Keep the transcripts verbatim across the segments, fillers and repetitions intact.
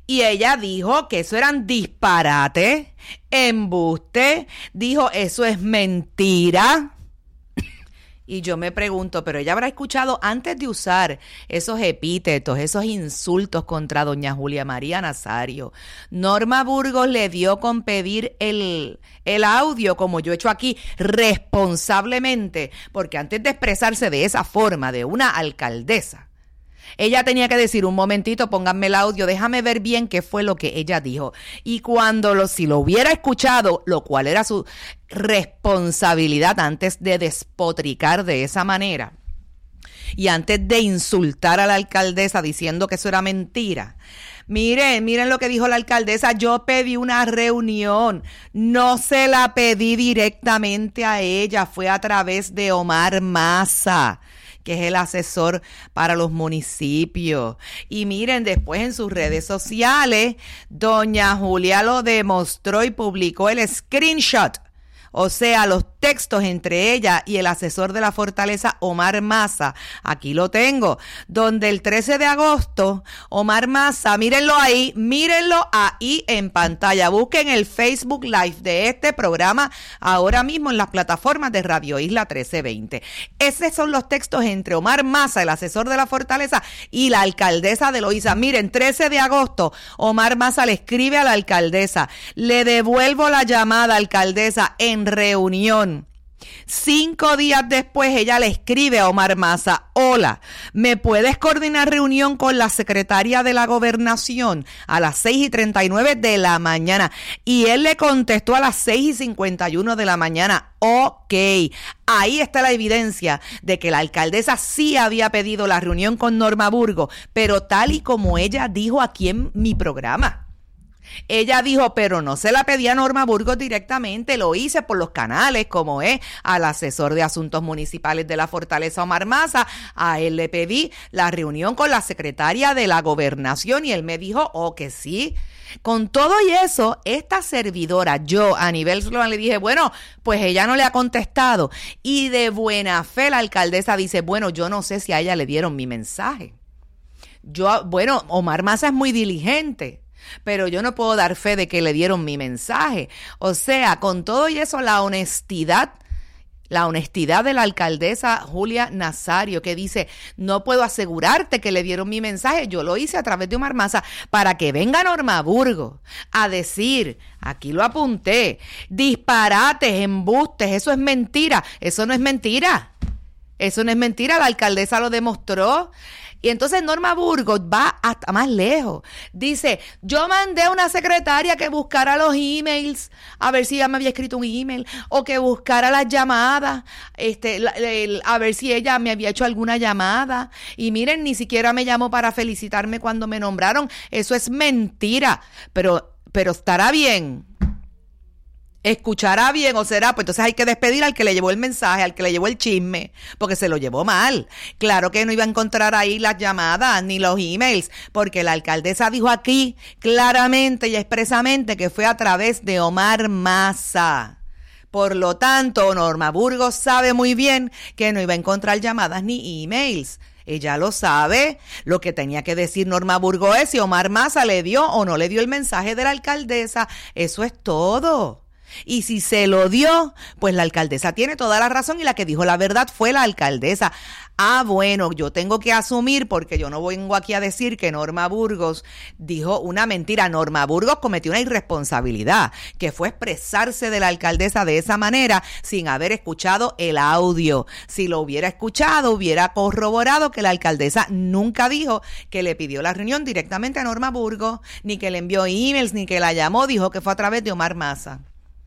Y ella dijo que eso eran disparates, embuste, dijo eso es mentira. Y yo me pregunto, pero ella habrá escuchado antes de usar esos epítetos, esos insultos contra doña Julia María Nazario. Norma Burgos le dio con pedir el, el audio, como yo he hecho aquí, responsablemente, porque antes de expresarse de esa forma de una alcaldesa, ella tenía que decir, un momentito, pónganme el audio, déjame ver bien qué fue lo que ella dijo. Y cuando lo, si lo hubiera escuchado, lo cual era su responsabilidad antes de despotricar de esa manera, y antes de insultar a la alcaldesa diciendo que eso era mentira. Miren, miren lo que dijo la alcaldesa, yo pedí una reunión, no se la pedí directamente a ella, fue a través de Omar Maza, que es el asesor para los municipios. Y miren, después en sus redes sociales, doña Julia lo demostró y publicó el screenshot, o sea, los textos entre ella y el asesor de la fortaleza, Omar Maza. Aquí lo tengo, donde el trece de agosto, Omar Maza, mírenlo ahí, mírenlo ahí en pantalla. Busquen el Facebook Live de este programa ahora mismo en las plataformas de Radio Isla trece veinte. Esos son los textos entre Omar Maza, el asesor de la fortaleza, y la alcaldesa de Loíza. Miren, trece de agosto, Omar Maza le escribe a la alcaldesa, le devuelvo la llamada, alcaldesa, en reunión. Cinco días después ella le escribe a Omar Maza, hola, ¿me puedes coordinar reunión con la secretaria de la gobernación a las seis y treinta y nueve de la mañana? Y él le contestó a las seis y cincuenta y uno de la mañana, ok. Ahí está la evidencia de que la alcaldesa sí había pedido la reunión con Norma Burgos, pero tal y como ella dijo aquí en mi programa. Ella dijo, pero no se la pedí a Norma Burgos directamente, lo hice por los canales, como es al asesor de asuntos municipales de la Fortaleza, Omar Maza. A él le pedí la reunión con la secretaria de la gobernación y él me dijo, oh, que sí. Con todo y eso, esta servidora, yo, Anibel Sloan, le dije, bueno, pues ella no le ha contestado. Y de buena fe la alcaldesa dice, bueno, yo no sé si a ella le dieron mi mensaje. Yo, bueno, Omar Maza es muy diligente, pero yo no puedo dar fe de que le dieron mi mensaje. O sea, con todo y eso, la honestidad, la honestidad de la alcaldesa Julia Nazario, que dice, no puedo asegurarte que le dieron mi mensaje, yo lo hice a través de Omar Maza, para que venga Norma Burgos a decir, aquí lo apunté, disparates, embustes, eso es mentira. Eso no es mentira, eso no es mentira, la alcaldesa lo demostró. Y entonces Norma Burgos va hasta más lejos. Dice, yo mandé a una secretaria que buscara los emails, a ver si ella me había escrito un email, o que buscara las llamadas, este, la, el, a ver si ella me había hecho alguna llamada. Y miren, ni siquiera me llamó para felicitarme cuando me nombraron. Eso es mentira. Pero, pero estará bien. ¿Escuchará bien o será? Pues entonces hay que despedir al que le llevó el mensaje, al que le llevó el chisme, porque se lo llevó mal. Claro que no iba a encontrar ahí las llamadas ni los emails, porque la alcaldesa dijo aquí claramente y expresamente que fue a través de Omar Maza. Por lo tanto, Norma Burgos sabe muy bien que no iba a encontrar llamadas ni emails. Ella lo sabe. Lo que tenía que decir Norma Burgos es si Omar Maza le dio o no le dio el mensaje de la alcaldesa. Eso es todo. Y si se lo dio, pues la alcaldesa tiene toda la razón y la que dijo la verdad fue la alcaldesa. Ah, bueno, yo tengo que asumir, porque yo no vengo aquí a decir que Norma Burgos dijo una mentira. Norma Burgos cometió una irresponsabilidad, que fue expresarse de la alcaldesa de esa manera sin haber escuchado el audio. Si lo hubiera escuchado, hubiera corroborado que la alcaldesa nunca dijo que le pidió la reunión directamente a Norma Burgos, ni que le envió emails, ni que la llamó, dijo que fue a través de Omar Maza.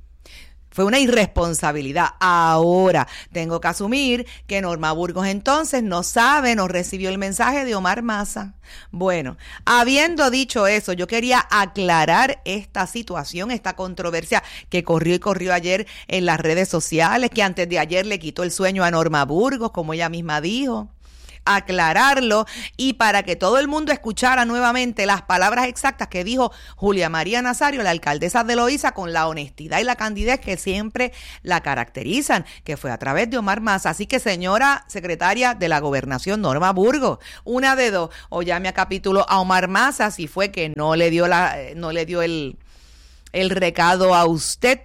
Fue una irresponsabilidad. Ahora tengo que asumir que Norma Burgos entonces no sabe, no recibió el mensaje de Omar Maza. Bueno, habiendo dicho eso, yo quería aclarar esta situación, esta controversia que corrió y corrió ayer en las redes sociales, que antes de ayer le quitó el sueño a Norma Burgos, como ella misma dijo. aclararlo y para que todo el mundo escuchara nuevamente las palabras exactas que dijo Julia María Nazario, la alcaldesa de Loíza, con la honestidad y la candidez que siempre la caracterizan, que fue a través de Omar Maza. Así que, señora secretaria de la Gobernación, Norma Burgos, una de dos, o llame a capítulo a Omar Maza si fue que no le dio la, no le dio el, el recado a usted,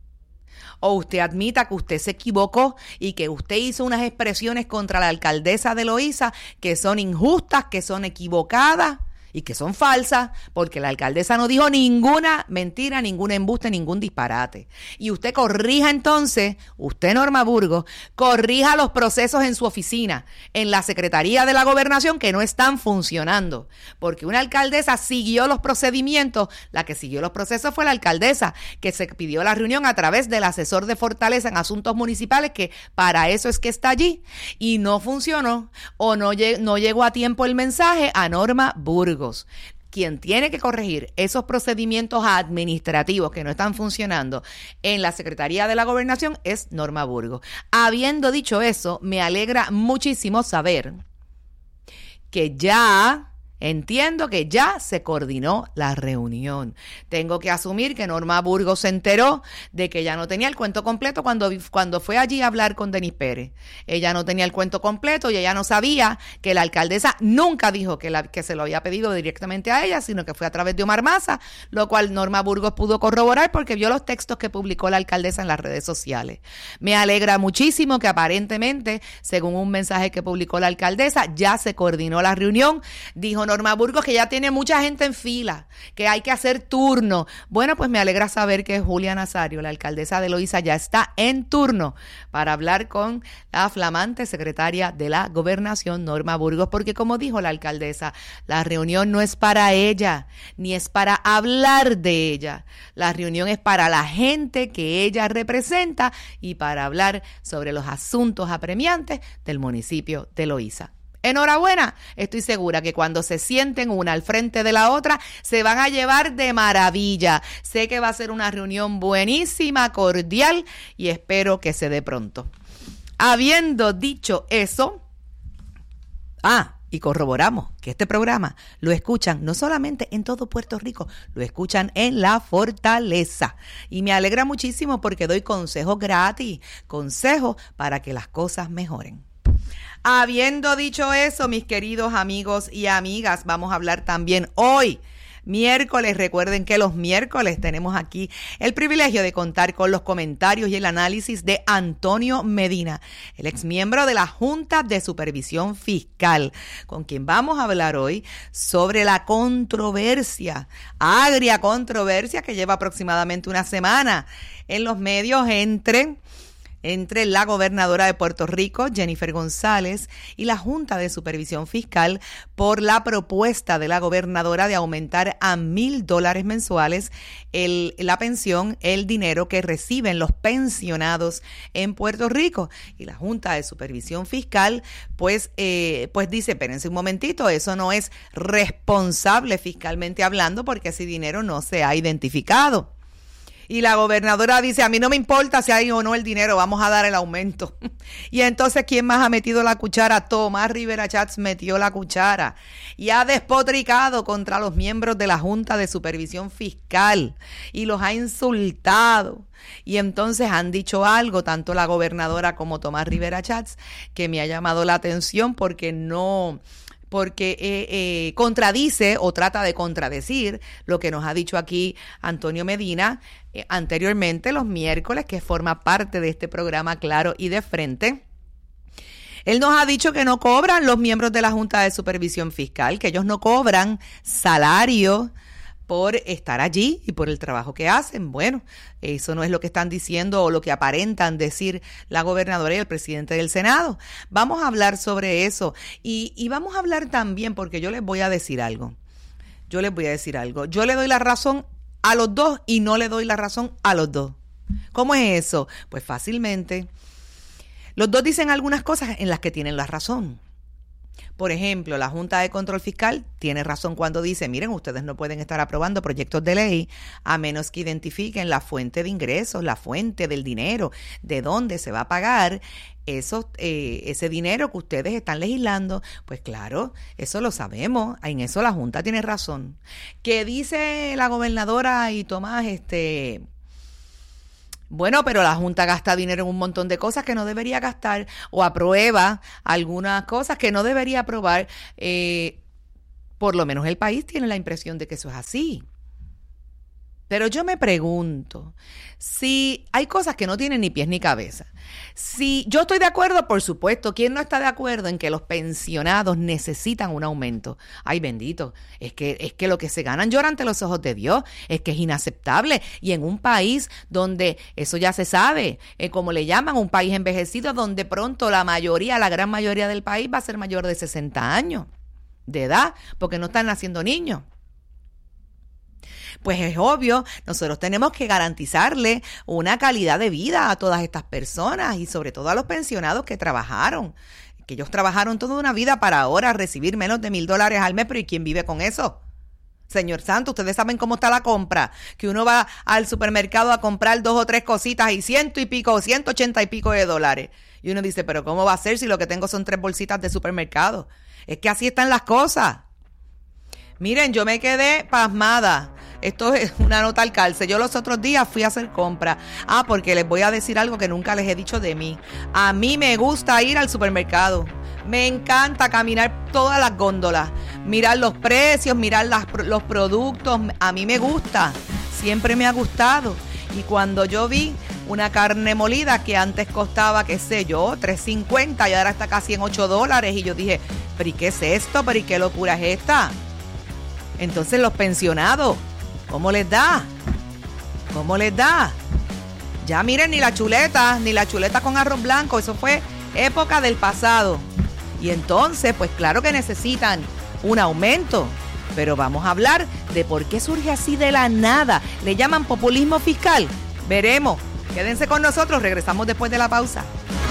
o usted admita que usted se equivocó y que usted hizo unas expresiones contra la alcaldesa de Loíza que son injustas, que son equivocadas y que son falsas, porque la alcaldesa no dijo ninguna mentira, ningún embuste, ningún disparate. Y usted corrija entonces, usted Norma Burgos, corrija los procesos en su oficina, en la Secretaría de la Gobernación, que no están funcionando, porque una alcaldesa siguió los procedimientos, la que siguió los procesos fue la alcaldesa, que se pidió la reunión a través del asesor de Fortaleza en asuntos municipales, que para eso es que está allí, y no funcionó, o no, lleg- no llegó a tiempo el mensaje a Norma Burgos. Quien tiene que corregir esos procedimientos administrativos que no están funcionando en la Secretaría de la Gobernación es Norma Burgos. Habiendo dicho eso, me alegra muchísimo saber que ya... Entiendo que ya se coordinó la reunión. Tengo que asumir que Norma Burgos se enteró de que ella no tenía el cuento completo cuando, cuando fue allí a hablar con Denis Pérez. Ella no tenía el cuento completo y ella no sabía que la alcaldesa nunca dijo que, la, que se lo había pedido directamente a ella, sino que fue a través de Omar Maza, lo cual Norma Burgos pudo corroborar porque vio los textos que publicó la alcaldesa en las redes sociales. Me alegra muchísimo que aparentemente, según un mensaje que publicó la alcaldesa, ya se coordinó la reunión. Dijo Norma Burgos que ya tiene mucha gente en fila, que hay que hacer turno. Bueno, pues me alegra saber que Julia Nazario, la alcaldesa de Loíza, ya está en turno para hablar con la flamante secretaria de la Gobernación, Norma Burgos, porque como dijo la alcaldesa, la reunión no es para ella, ni es para hablar de ella. La reunión es para la gente que ella representa y para hablar sobre los asuntos apremiantes del municipio de Loíza. Enhorabuena, estoy segura que cuando se sienten una al frente de la otra se van a llevar de maravilla. Sé que va a ser una reunión buenísima, cordial y espero que se dé pronto. Habiendo dicho eso, ah, y corroboramos que este programa lo escuchan no solamente en todo Puerto Rico, lo escuchan en La Fortaleza. Y me alegra muchísimo porque doy consejos gratis, consejos para que las cosas mejoren. Habiendo dicho eso, mis queridos amigos y amigas, vamos a hablar también hoy, miércoles. Recuerden que los miércoles tenemos aquí el privilegio de contar con los comentarios y el análisis de Antonio Medina, el exmiembro de la Junta de Supervisión Fiscal, con quien vamos a hablar hoy sobre la controversia, agria controversia que lleva aproximadamente una semana en los medios entre... entre la gobernadora de Puerto Rico, Jennifer González, y la Junta de Supervisión Fiscal por la propuesta de la gobernadora de aumentar a mil dólares mensuales el, la pensión, el dinero que reciben los pensionados en Puerto Rico. Y la Junta de Supervisión Fiscal, pues, eh, pues dice, espérense un momentito, eso no es responsable fiscalmente hablando porque ese dinero no se ha identificado. Y la gobernadora dice, a mí no me importa si hay o no el dinero, vamos a dar el aumento. Y entonces, ¿quién más ha metido la cuchara? Tomás Rivera Schatz metió la cuchara y ha despotricado contra los miembros de la Junta de Supervisión Fiscal y los ha insultado. Y entonces han dicho algo, tanto la gobernadora como Tomás Rivera Schatz, que me ha llamado la atención porque no... porque eh, eh, contradice o trata de contradecir lo que nos ha dicho aquí Antonio Medina eh, anteriormente los miércoles, que forma parte de este programa Claro y de Frente. Él nos ha dicho que no cobran los miembros de la Junta de Supervisión Fiscal, que ellos no cobran salario por estar allí y por el trabajo que hacen. Bueno, eso no es lo que están diciendo o lo que aparentan decir la gobernadora y el presidente del Senado. Vamos a hablar sobre eso y, y vamos a hablar también, porque yo les voy a decir algo. Yo les voy a decir algo. Yo le doy la razón a los dos y no le doy la razón a los dos. ¿Cómo es eso? Pues fácilmente. Los dos dicen algunas cosas en las que tienen la razón. Por ejemplo, la Junta de Control Fiscal tiene razón cuando dice, miren, ustedes no pueden estar aprobando proyectos de ley a menos que identifiquen la fuente de ingresos, la fuente del dinero, de dónde se va a pagar eso, eh, ese dinero que ustedes están legislando. Pues claro, eso lo sabemos, en eso la Junta tiene razón. ¿Qué dice la gobernadora y Tomás? Este... Bueno, pero la Junta gasta dinero en un montón de cosas que no debería gastar o aprueba algunas cosas que no debería aprobar. Eh, por lo menos el país tiene la impresión de que eso es así. Pero yo me pregunto, si hay cosas que no tienen ni pies ni cabeza. Si yo estoy de acuerdo, por supuesto, ¿quién no está de acuerdo en que los pensionados necesitan un aumento? Ay, bendito, es que, es que lo que se ganan llora ante los ojos de Dios, es que es inaceptable. Y en un país donde eso ya se sabe, eh, como le llaman, un país envejecido, donde pronto la mayoría, la gran mayoría del país va a ser mayor de sesenta años de edad, porque no están naciendo niños. Pues es obvio, nosotros tenemos que garantizarle una calidad de vida a todas estas personas y sobre todo a los pensionados que trabajaron, que ellos trabajaron toda una vida para ahora recibir menos de mil dólares al mes, pero ¿y quién vive con eso? Señor Santo, ustedes saben cómo está la compra, que uno va al supermercado a comprar dos o tres cositas y ciento y pico, ciento ochenta y pico de dólares. Y uno dice, pero ¿cómo va a ser si lo que tengo son tres bolsitas de supermercado? Es que así están las cosas. Miren, yo me quedé pasmada. Esto es una nota al calce. Yo los otros días fui a hacer compra. Ah, porque les voy a decir algo que nunca les he dicho de mí. A mí me gusta ir al supermercado. Me encanta caminar todas las góndolas, mirar los precios, mirar las, los productos. A mí me gusta. Siempre me ha gustado. Y cuando yo vi una carne molida que antes costaba, qué sé yo, tres cincuenta y ahora está casi en ocho dólares. Y yo dije, ¿pero y qué es esto? ¿Pero y qué locura es esta? Entonces los pensionados, ¿cómo les da? ¿Cómo les da? Ya miren, ni la chuleta, ni la chuleta con arroz blanco, eso fue época del pasado. Y entonces, pues claro que necesitan un aumento. Pero vamos a hablar de por qué surge así de la nada. ¿Le llaman populismo fiscal? Veremos. Quédense con nosotros, regresamos después de la pausa.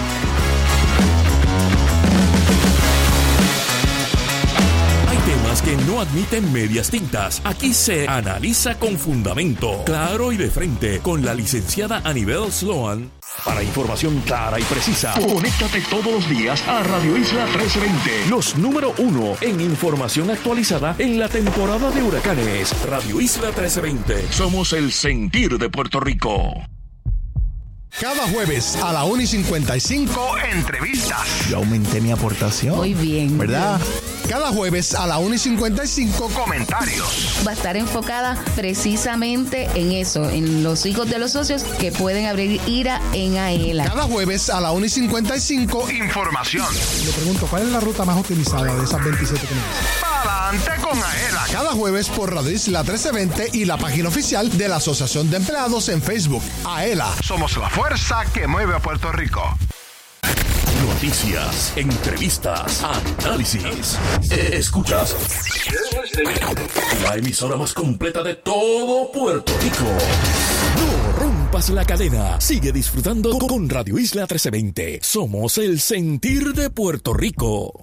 Temas que no admiten medias tintas. Aquí se analiza con fundamento, claro y de frente, con la licenciada Anibel Sloan. Para información clara y precisa, conéctate todos los días a Radio Isla trece veinte. Los número uno en información actualizada en la temporada de huracanes. Radio Isla trece veinte. Somos el sentir de Puerto Rico. Cada jueves a la una y cincuenta y cinco, entrevistas. Yo aumenté mi aportación. Muy bien. ¿Verdad? Cada jueves a la una y cincuenta y cinco, comentarios. Va a estar enfocada precisamente en eso, en los hijos de los socios que pueden abrir ira en AELA. Cada jueves a la una y cincuenta y cinco, información. Le pregunto, ¿cuál es la ruta más utilizada de esas veintisiete que me dicen? Adelante con AELA. Cada jueves por Radio Isla trece veinte y la página oficial de la Asociación de Empleados en Facebook. AELA. Somos la fuerza que mueve a Puerto Rico. Noticias, entrevistas, análisis. Escuchas la emisora más completa de todo Puerto Rico. No rompas la cadena. Sigue disfrutando con Radio Isla trece veinte. Somos el sentir de Puerto Rico.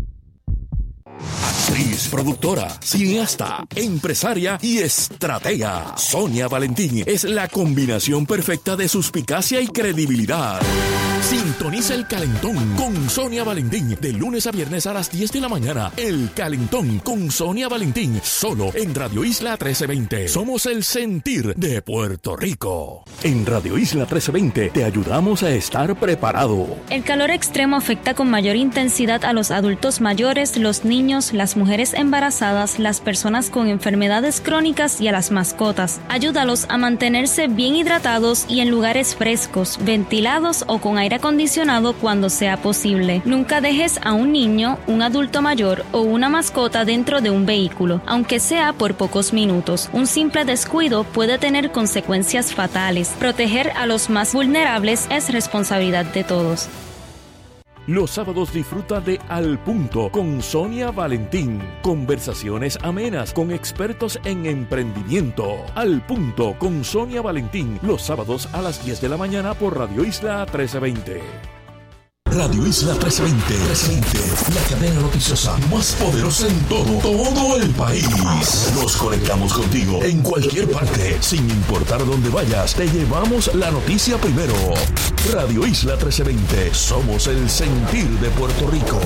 Actriz, productora, cineasta, empresaria y estratega. Sonia Valentín es la combinación perfecta de suspicacia y credibilidad. Sintoniza El Calentón con Sonia Valentín de lunes a viernes a las diez de la mañana. El Calentón con Sonia Valentín, solo en Radio Isla trece veinte. Somos el sentir de Puerto Rico. En Radio Isla trece veinte te ayudamos a estar preparado. El calor extremo afecta con mayor intensidad a los adultos mayores, los niños, las mujeres embarazadas, las personas con enfermedades crónicas y a las mascotas. Ayúdalos a mantenerse bien hidratados y en lugares frescos, ventilados o con aire acondicionado cuando sea posible. Nunca dejes a un niño, un adulto mayor o una mascota dentro de un vehículo, aunque sea por pocos minutos. Un simple descuido puede tener consecuencias fatales. Proteger a los más vulnerables es responsabilidad de todos. Los sábados disfruta de Al Punto con Sonia Valentín. Conversaciones amenas con expertos en emprendimiento. Al Punto con Sonia Valentín. Los sábados a las diez de la mañana por Radio Isla trece veinte. Radio Isla trescientos veinte. trescientos veinte, la cadena noticiosa más poderosa en todo, todo el país. Nos conectamos contigo en cualquier parte, sin importar dónde vayas. Te llevamos la noticia primero. Radio Isla trescientos veinte. Somos el sentir de Puerto Rico.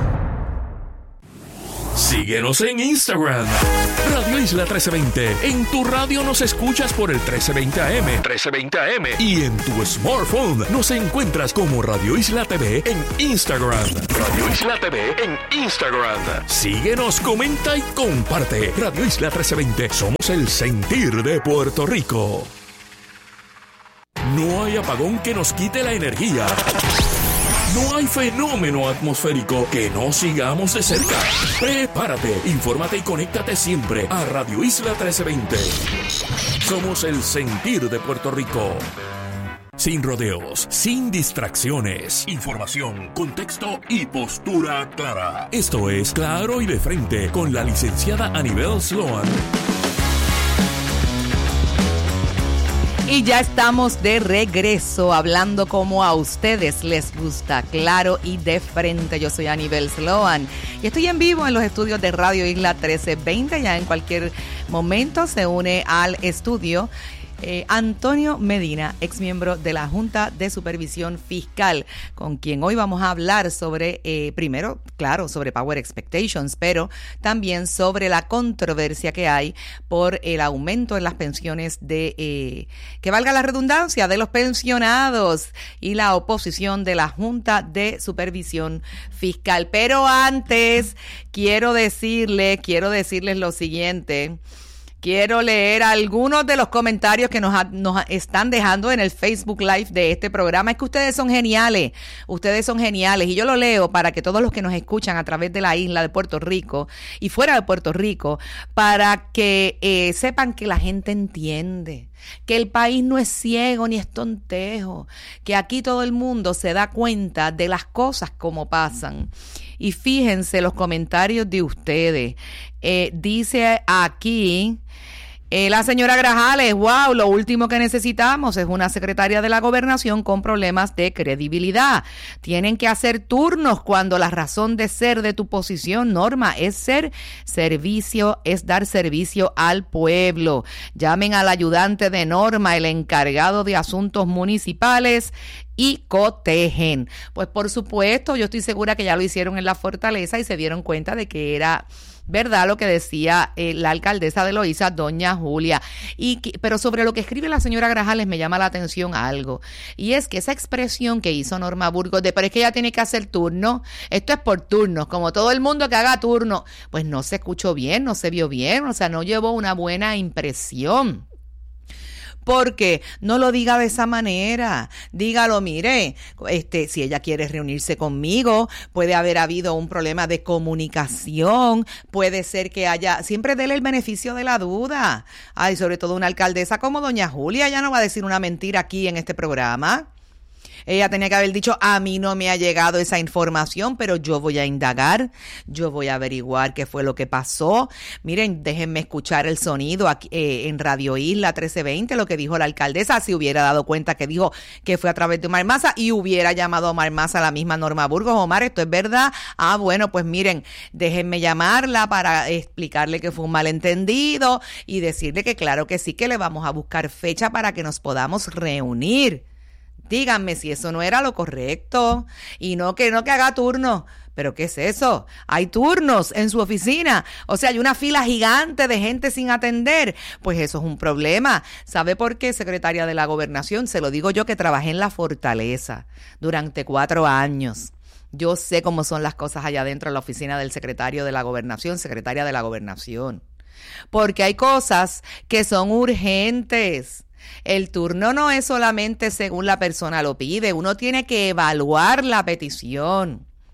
Síguenos en Instagram, Radio Isla trece veinte. En tu radio nos escuchas por el trece veinte A M, trece veinte A M. Y en tu smartphone nos encuentras como Radio Isla T V en Instagram. Radio Isla T V en Instagram. Síguenos, comenta y comparte. Radio Isla trece veinte. Somos el sentir de Puerto Rico. No hay apagón que nos quite la energía. No hay fenómeno atmosférico que no sigamos de cerca. Prepárate, infórmate y conéctate siempre a Radio Isla trece veinte. Somos el sentir de Puerto Rico. Sin rodeos, sin distracciones. Información, contexto y postura clara. Esto es Claro y de Frente con la licenciada Anibel Sloan. Y ya estamos de regreso hablando como a ustedes les gusta, claro y de frente. Yo soy Anibel Sloan y estoy en vivo en los estudios de Radio Isla trece veinte. Ya en cualquier momento se une al estudio Eh, Antonio Medina, ex miembro de la Junta de Supervisión Fiscal, con quien hoy vamos a hablar sobre, eh, primero, claro, sobre Power Expectations, pero también sobre la controversia que hay por el aumento en las pensiones de, eh, que valga la redundancia, de los pensionados y la oposición de la Junta de Supervisión Fiscal. Pero antes, quiero decirle, quiero decirles lo siguiente. Quiero leer algunos de los comentarios que nos, ha, nos están dejando en el Facebook Live de este programa. Es que ustedes son geniales, ustedes son geniales. Y yo lo leo para que todos los que nos escuchan a través de la isla de Puerto Rico y fuera de Puerto Rico, para que eh, sepan que la gente entiende, que el país no es ciego ni es tontejo, que aquí todo el mundo se da cuenta de las cosas como pasan. Y fíjense los comentarios de ustedes. Eh, dice aquí eh, la señora Grajales, wow, lo último que necesitamos es una secretaria de la gobernación con problemas de credibilidad. Tienen que hacer turnos cuando la razón de ser de tu posición, Norma, es ser servicio, es dar servicio al pueblo. Llamen al ayudante de Norma, el encargado de asuntos municipales, y cotejen. Pues por supuesto, yo estoy segura que ya lo hicieron en la Fortaleza y se dieron cuenta de que era verdad lo que decía eh, la alcaldesa de Loíza, doña Julia. Y que, pero sobre lo que escribe la señora Grajales me llama la atención algo, y es que esa expresión que hizo Norma Burgos de, pero es que ella tiene que hacer turno, esto es por turnos, como todo el mundo que haga turno, pues no se escuchó bien, no se vio bien, o sea, no llevó una buena impresión. Porque no lo diga de esa manera, dígalo, mire, este, si ella quiere reunirse conmigo, puede haber habido un problema de comunicación, puede ser que haya, siempre déle el beneficio de la duda. Ay, sobre todo una alcaldesa como doña Julia, ella no va a decir una mentira aquí en este programa. Ella tenía que haber dicho, a mí no me ha llegado esa información, pero yo voy a indagar, yo voy a averiguar qué fue lo que pasó. Miren, déjenme escuchar el sonido aquí, eh, en Radio Isla trece veinte, lo que dijo la alcaldesa, si hubiera dado cuenta que dijo que fue a través de Omar Maza y hubiera llamado a Omar Maza a la misma Norma Burgos. Omar, ¿esto es verdad? Ah, bueno, pues miren, déjenme llamarla para explicarle que fue un malentendido y decirle que claro que sí, que le vamos a buscar fecha para que nos podamos reunir. Díganme si eso no era lo correcto y no que no que haga turno. ¿Pero qué es eso? Hay turnos en su oficina. O sea, hay una fila gigante de gente sin atender. Pues eso es un problema. ¿Sabe por qué, secretaria de la Gobernación? Se lo digo yo que trabajé en la Fortaleza durante cuatro años. Yo sé cómo son las cosas allá adentro en la oficina del secretario de la Gobernación, secretaria de la Gobernación. Porque hay cosas que son urgentes. El turno no es solamente según la persona lo pide, uno tiene que evaluar la petición.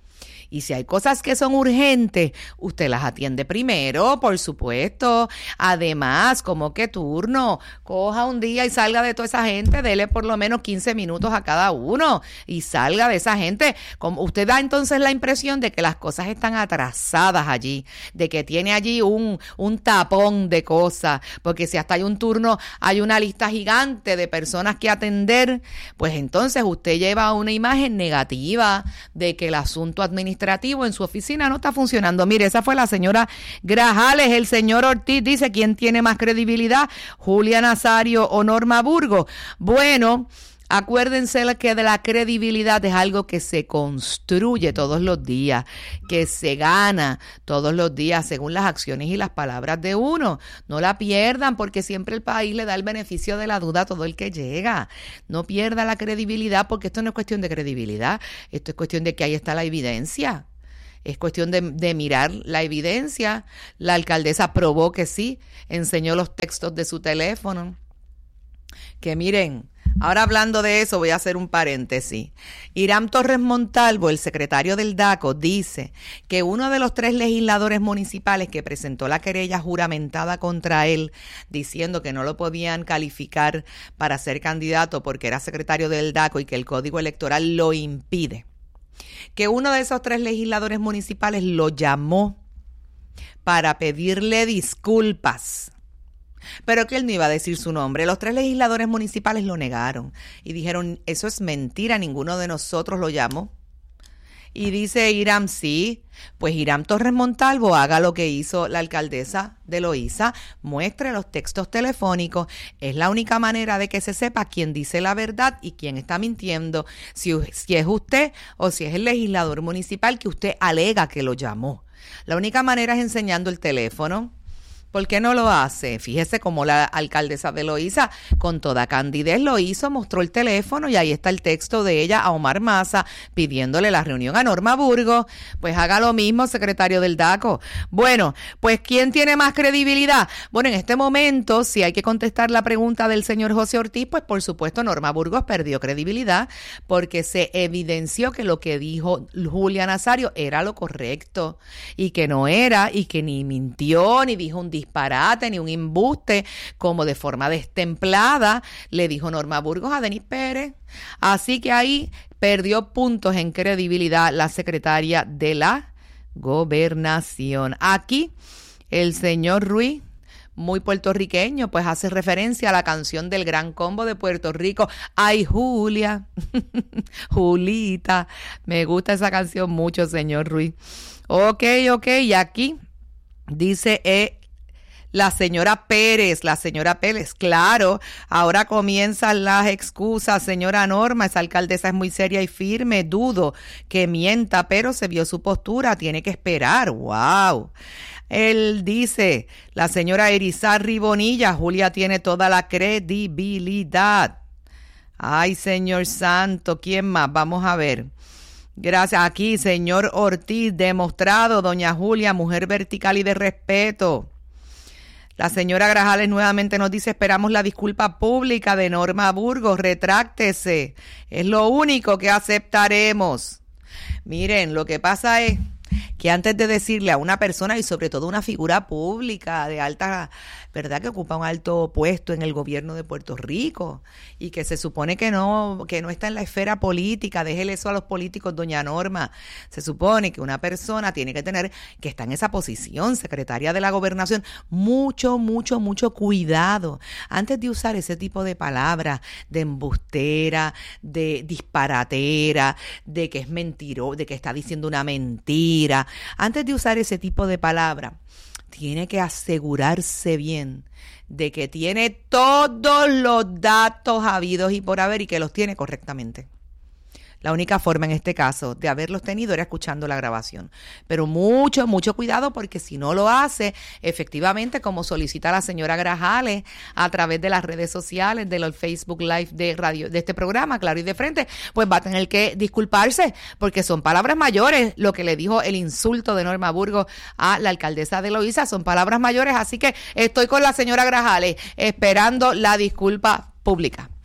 Y si hay cosas que son urgentes, usted las atiende primero, por supuesto. Además, como que turno, coja un día y salga de toda esa gente, dele por lo menos quince minutos a cada uno y salga de esa gente. Como usted da entonces la impresión de que las cosas están atrasadas allí, de que tiene allí un, un tapón de cosas, porque si hasta hay un turno, hay una lista gigante de personas que atender, pues entonces usted lleva una imagen negativa de que el asunto administrativo en su oficina no está funcionando. Mire, esa fue la señora Grajales. El señor Ortiz dice, ¿quién tiene más credibilidad? ¿Julia Nazario o Norma Burgos? Bueno, acuérdense que de la credibilidad es algo que se construye todos los días, que se gana todos los días según las acciones y las palabras de uno. No la pierdan, porque siempre el país le da el beneficio de la duda a todo el que llega. No pierda la credibilidad, porque esto no es cuestión de credibilidad, esto es cuestión de que ahí está la evidencia. Es cuestión de, de mirar la evidencia. La alcaldesa probó que sí, enseñó los textos de su teléfono. Que miren, ahora hablando de eso, voy a hacer un paréntesis. Hiram Torres Montalvo, el secretario del DACO, dice que uno de los tres legisladores municipales que presentó la querella juramentada contra él, diciendo que no lo podían calificar para ser candidato porque era secretario del DACO y que el código electoral lo impide, que uno de esos tres legisladores municipales lo llamó para pedirle disculpas, pero que él no iba a decir su nombre. Los tres legisladores municipales lo negaron y dijeron, eso es mentira, ninguno de nosotros lo llamó. Y dice Hiram, sí, pues Hiram Torres Montalvo haga lo que hizo la alcaldesa de Loíza, muestre los textos telefónicos. Es la única manera de que se sepa quién dice la verdad y quién está mintiendo, si, si es usted o si es el legislador municipal que usted alega que lo llamó. La única manera es enseñando el teléfono. ¿Por qué no lo hace? Fíjese cómo la alcaldesa de Loíza, con toda candidez, lo hizo, mostró el teléfono y ahí está el texto de ella a Omar Maza pidiéndole la reunión a Norma Burgos. Pues haga lo mismo, secretario del DACO. Bueno, pues ¿quién tiene más credibilidad? Bueno, en este momento, si hay que contestar la pregunta del señor José Ortiz, pues por supuesto Norma Burgos perdió credibilidad porque se evidenció que lo que dijo Julia Nazario era lo correcto y que no era, y que ni mintió, ni dijo un disparate, ni un embuste, como de forma destemplada le dijo Norma Burgos a Denis Pérez. Así que ahí perdió puntos en credibilidad la secretaria de la Gobernación. Aquí el señor Ruiz, muy puertorriqueño, pues hace referencia a la canción del Gran Combo de Puerto Rico. Ay, Julia, Julita, me gusta esa canción mucho, señor Ruiz. Ok, ok, y aquí dice eh, la señora Pérez, la señora Pérez, claro, ahora comienzan las excusas, señora Norma, esa alcaldesa es muy seria y firme, dudo que mienta, pero se vio su postura, tiene que esperar, wow. Él dice, la señora Erizarri Bonilla, Julia tiene toda la credibilidad. Ay, señor santo, ¿quién más? Vamos a ver. Gracias. Aquí, señor Ortiz, demostrado, doña Julia, mujer vertical y de respeto. La señora Grajales nuevamente nos dice, esperamos la disculpa pública de Norma Burgos, retráctese, es lo único que aceptaremos. Miren, lo que pasa es que antes de decirle a una persona y sobre todo una figura pública de alta, ¿verdad?, que ocupa un alto puesto en el gobierno de Puerto Rico y que se supone que no, que no está en la esfera política, déjele eso a los políticos, doña Norma. Se supone que una persona tiene que tener, que está en esa posición, secretaria de la Gobernación, mucho, mucho, mucho cuidado antes de usar ese tipo de palabras, de embustera, de disparatera, de que es mentiro, de que está diciendo una mentira. Antes de usar ese tipo de palabras, tiene que asegurarse bien de que tiene todos los datos habidos y por haber y que los tiene correctamente. La única forma en este caso de haberlos tenido era escuchando la grabación. Pero mucho, mucho cuidado, porque si no lo hace, efectivamente, como solicita la señora Grajales a través de las redes sociales, de los Facebook Live de radio, de este programa, Claro y de Frente, pues va a tener que disculparse, porque son palabras mayores. Lo que le dijo el insulto de Norma Burgos a la alcaldesa de Loíza son palabras mayores. Así que estoy con la señora Grajales esperando la disculpa pública.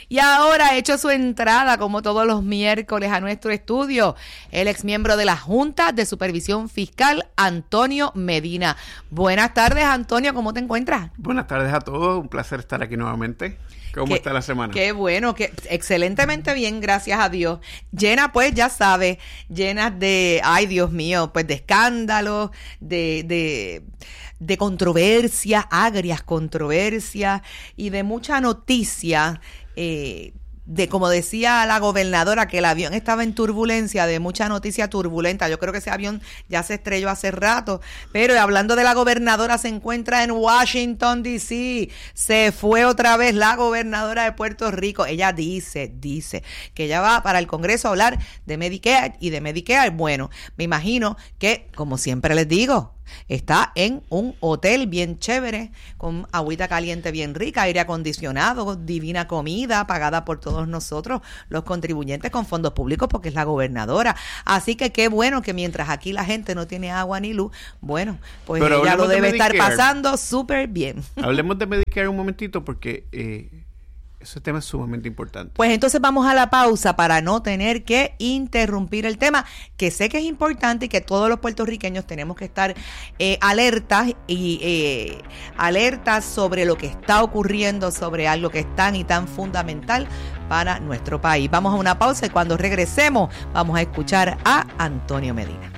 Y ahora ha hecho su entrada, como todos los miércoles, a nuestro estudio, el exmiembro de la Junta de Supervisión Fiscal, Antonio Medina. Buenas tardes, Antonio, ¿cómo te encuentras? Buenas tardes a todos, un placer estar aquí nuevamente. ¿Cómo qué, está la semana? Qué bueno, que excelentemente bien, gracias a Dios. Llena, pues, ya sabes, llena de, ay Dios mío, pues de escándalos, de, de, de controversias, agrias controversias y de mucha noticia, eh, de como decía la gobernadora, que el avión estaba en turbulencia, de mucha noticia turbulenta. Yo creo que ese avión ya se estrelló hace rato, pero hablando de la gobernadora, se encuentra en Washington, D C Se fue otra vez la gobernadora de Puerto Rico. Ella dice, dice que ella va para el Congreso a hablar de Medicare y de Medicare. Bueno, me imagino que, como siempre les digo, está en un hotel bien chévere, con agüita caliente bien rica, aire acondicionado, divina comida, pagada por todos nosotros, los contribuyentes, con fondos públicos, porque es la gobernadora. Así que qué bueno que mientras aquí la gente no tiene agua ni luz, bueno, pues Pero ella lo debe de estar pasando súper bien. Hablemos de Medicare un momentito, porque eh, ese tema es sumamente importante. Pues entonces vamos a la pausa para no tener que interrumpir el tema, que sé que es importante y que todos los puertorriqueños tenemos que estar eh, alertas y eh, alertas sobre lo que está ocurriendo, sobre algo que es tan y tan fundamental para nuestro país. Vamos a una pausa y cuando regresemos vamos a escuchar a Antonio Medina.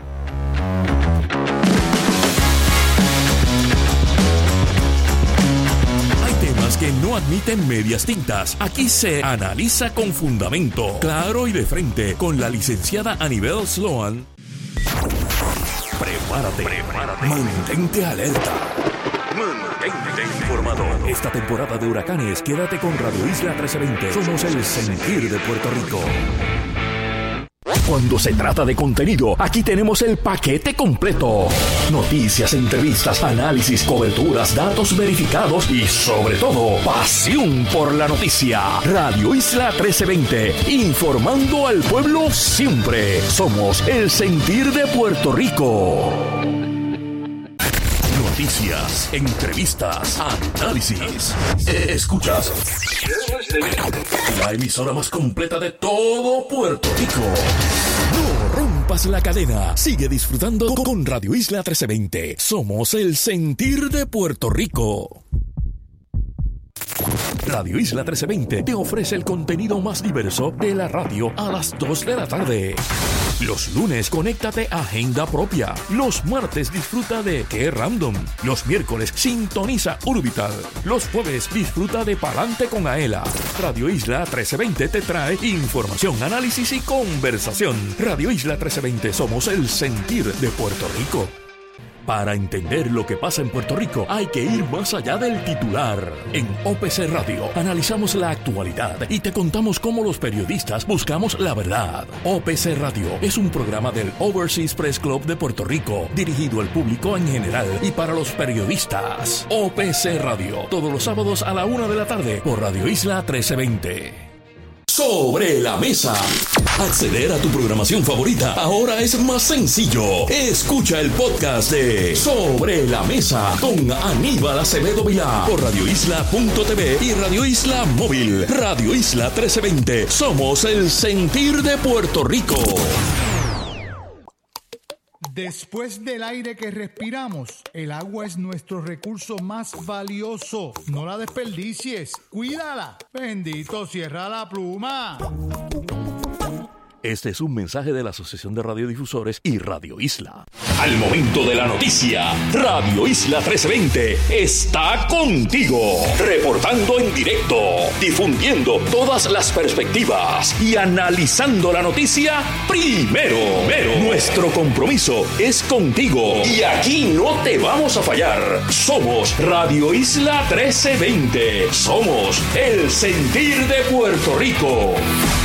Que no admiten medias tintas. Aquí se analiza con fundamento, claro y de frente, con la licenciada Anibel Sloan. Prepárate, prepárate. Mantente alerta. Mantente informado. Esta temporada de huracanes, quédate con Radio Isla trece veinte. Somos el sentir de Puerto Rico. Cuando se trata de contenido, aquí tenemos el paquete completo. Noticias, entrevistas, análisis, coberturas, datos verificados y, sobre todo, pasión por la noticia. Radio Isla trece veinte, informando al pueblo siempre. Somos el sentir de Puerto Rico. Noticias, entrevistas, análisis. Escuchas la emisora más completa de todo Puerto Rico. No rompas la cadena. Sigue disfrutando con Radio Isla trece veinte. Somos el sentir de Puerto Rico. Radio Isla trece veinte te ofrece el contenido más diverso de la radio a las dos de la tarde. Los lunes, conéctate a Agenda Propia. Los martes, disfruta de Qué Random. Los miércoles, sintoniza Urbital. Los jueves, disfruta de Palante con Aela. Radio Isla trece veinte te trae información, análisis y conversación. Radio Isla trece veinte, somos el sentir de Puerto Rico. Para entender lo que pasa en Puerto Rico, hay que ir más allá del titular. En O P C Radio analizamos la actualidad y te contamos cómo los periodistas buscamos la verdad. O P C Radio es un programa del Overseas Press Club de Puerto Rico, dirigido al público en general y para los periodistas. O P C Radio, todos los sábados a la una de la tarde por Radio Isla trece veinte. Sobre la mesa. Acceder a tu programación favorita ahora es más sencillo. Escucha el podcast de Sobre la Mesa con Aníbal Acevedo Vilá por radio isla punto t v y Radio Isla Móvil. Radio Isla trece veinte. Somos el sentir de Puerto Rico. Después del aire que respiramos, el agua es nuestro recurso más valioso. No la desperdicies, cuídala. Bendito, cierra la pluma. Este es un mensaje de la Asociación de Radiodifusores y Radio Isla. Al momento de la noticia, Radio Isla trece veinte está contigo, reportando en directo, difundiendo todas las perspectivas y analizando la noticia primero. Pero nuestro compromiso es contigo y aquí no te vamos a fallar. Somos Radio Isla trece veinte. Somos el sentir de Puerto Rico.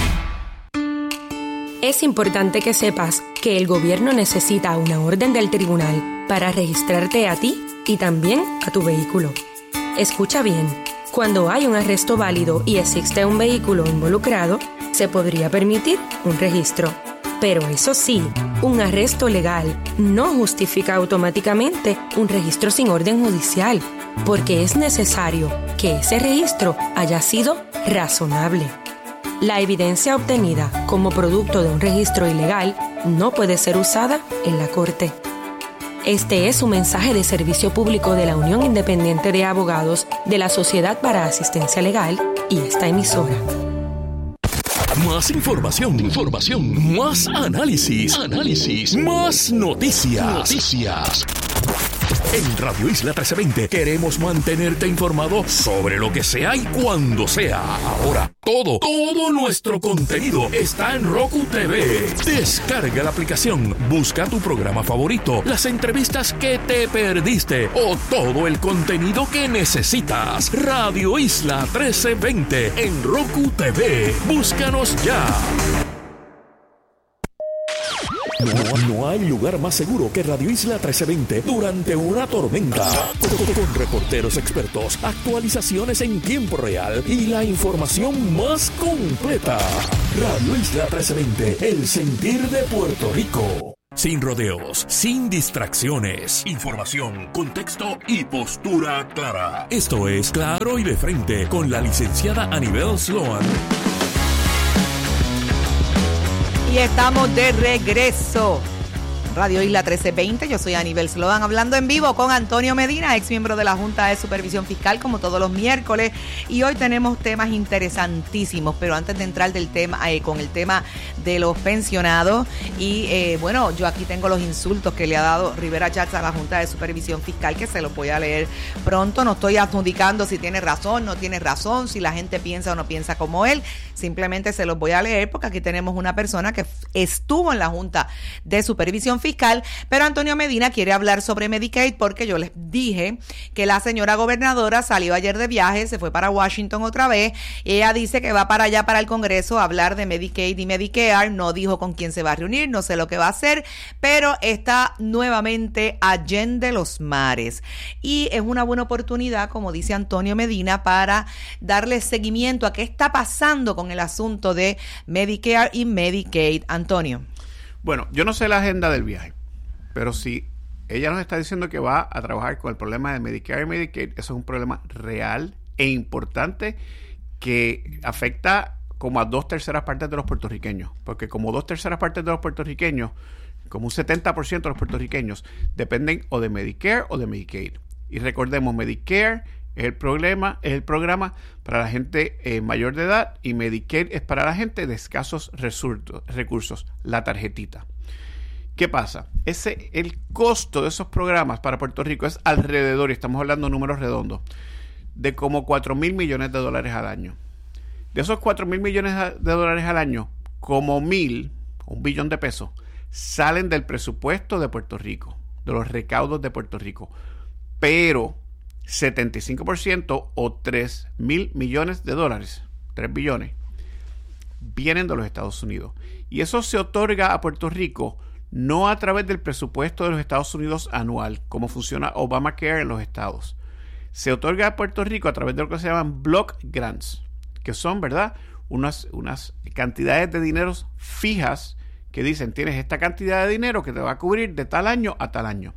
Es importante que sepas que el gobierno necesita una orden del tribunal para registrarte a ti y también a tu vehículo. Escucha bien, cuando hay un arresto válido y existe un vehículo involucrado, se podría permitir un registro. Pero eso sí, un arresto legal no justifica automáticamente un registro sin orden judicial, porque es necesario que ese registro haya sido razonable. La evidencia obtenida como producto de un registro ilegal no puede ser usada en la corte. Este es un mensaje de servicio público de la Unión Independiente de Abogados de la Sociedad para Asistencia Legal y esta emisora. Más información, información, más análisis, análisis, más noticias, noticias. En Radio Isla trece veinte queremos mantenerte informado sobre lo que sea y cuando sea. Ahora, todo, todo nuestro contenido está en Roku T V. Descarga la aplicación, busca tu programa favorito, las entrevistas que te perdiste o todo el contenido que necesitas. Radio Isla trece veinte en Roku T V. Búscanos ya. No, no hay lugar más seguro que Radio Isla trece veinte durante una tormenta. Con, con reporteros expertos, actualizaciones en tiempo real y la información más completa. Radio Isla trece veinte, el sentir de Puerto Rico. Sin rodeos, sin distracciones. Información, contexto y postura clara. Esto es Claro y de Frente con la licenciada Anibel Sloan. Y estamos de regreso. Radio Isla trece veinte, yo soy Anibel Sloan, hablando en vivo con Antonio Medina, ex miembro de la Junta de Supervisión Fiscal, como todos los miércoles, y hoy tenemos temas interesantísimos, pero antes de entrar del tema eh, con el tema de los pensionados, y eh, bueno, yo aquí tengo los insultos que le ha dado Rivera Chats a la Junta de Supervisión Fiscal, que se los voy a leer pronto. No estoy adjudicando si tiene razón, no tiene razón, si la gente piensa o no piensa como él, simplemente se los voy a leer porque aquí tenemos una persona que estuvo en la Junta de Supervisión Fiscal. Fiscal, pero Antonio Medina quiere hablar sobre Medicaid porque yo les dije que la señora gobernadora salió ayer de viaje, se fue para Washington otra vez, y ella dice que va para allá para el Congreso a hablar de Medicaid y Medicare, no dijo con quién se va a reunir, no sé lo que va a hacer, pero está nuevamente allende los mares y es una buena oportunidad, como dice Antonio Medina, para darle seguimiento a qué está pasando con el asunto de Medicare y Medicaid. Antonio. Bueno, yo no sé la agenda del viaje, pero si ella nos está diciendo que va a trabajar con el problema de Medicare y Medicaid, eso es un problema real e importante que afecta como a dos terceras partes de los puertorriqueños, porque como dos terceras partes de los puertorriqueños, como un setenta por ciento de los puertorriqueños, dependen o de Medicare o de Medicaid. Y recordemos, Medicare es el programa, es el programa para la gente eh, mayor de edad y Medicaid es para la gente de escasos resurtos, recursos, la tarjetita. ¿Qué pasa? Ese, el costo de esos programas para Puerto Rico es alrededor, y estamos hablando de números redondos, de como cuatro mil millones de dólares al año. De esos cuatro mil millones de dólares al año, como mil, un billón de pesos, salen del presupuesto de Puerto Rico, de los recaudos de Puerto Rico. Pero setenta y cinco por ciento o tres mil millones de dólares, tres billones, vienen de los Estados Unidos. Y eso se otorga a Puerto Rico no a través del presupuesto de los Estados Unidos anual, como funciona Obamacare en los estados. Se otorga a Puerto Rico a través de lo que se llaman block grants, que son, ¿verdad?, unas, unas cantidades de dineros fijas que dicen, tienes esta cantidad de dinero que te va a cubrir de tal año a tal año.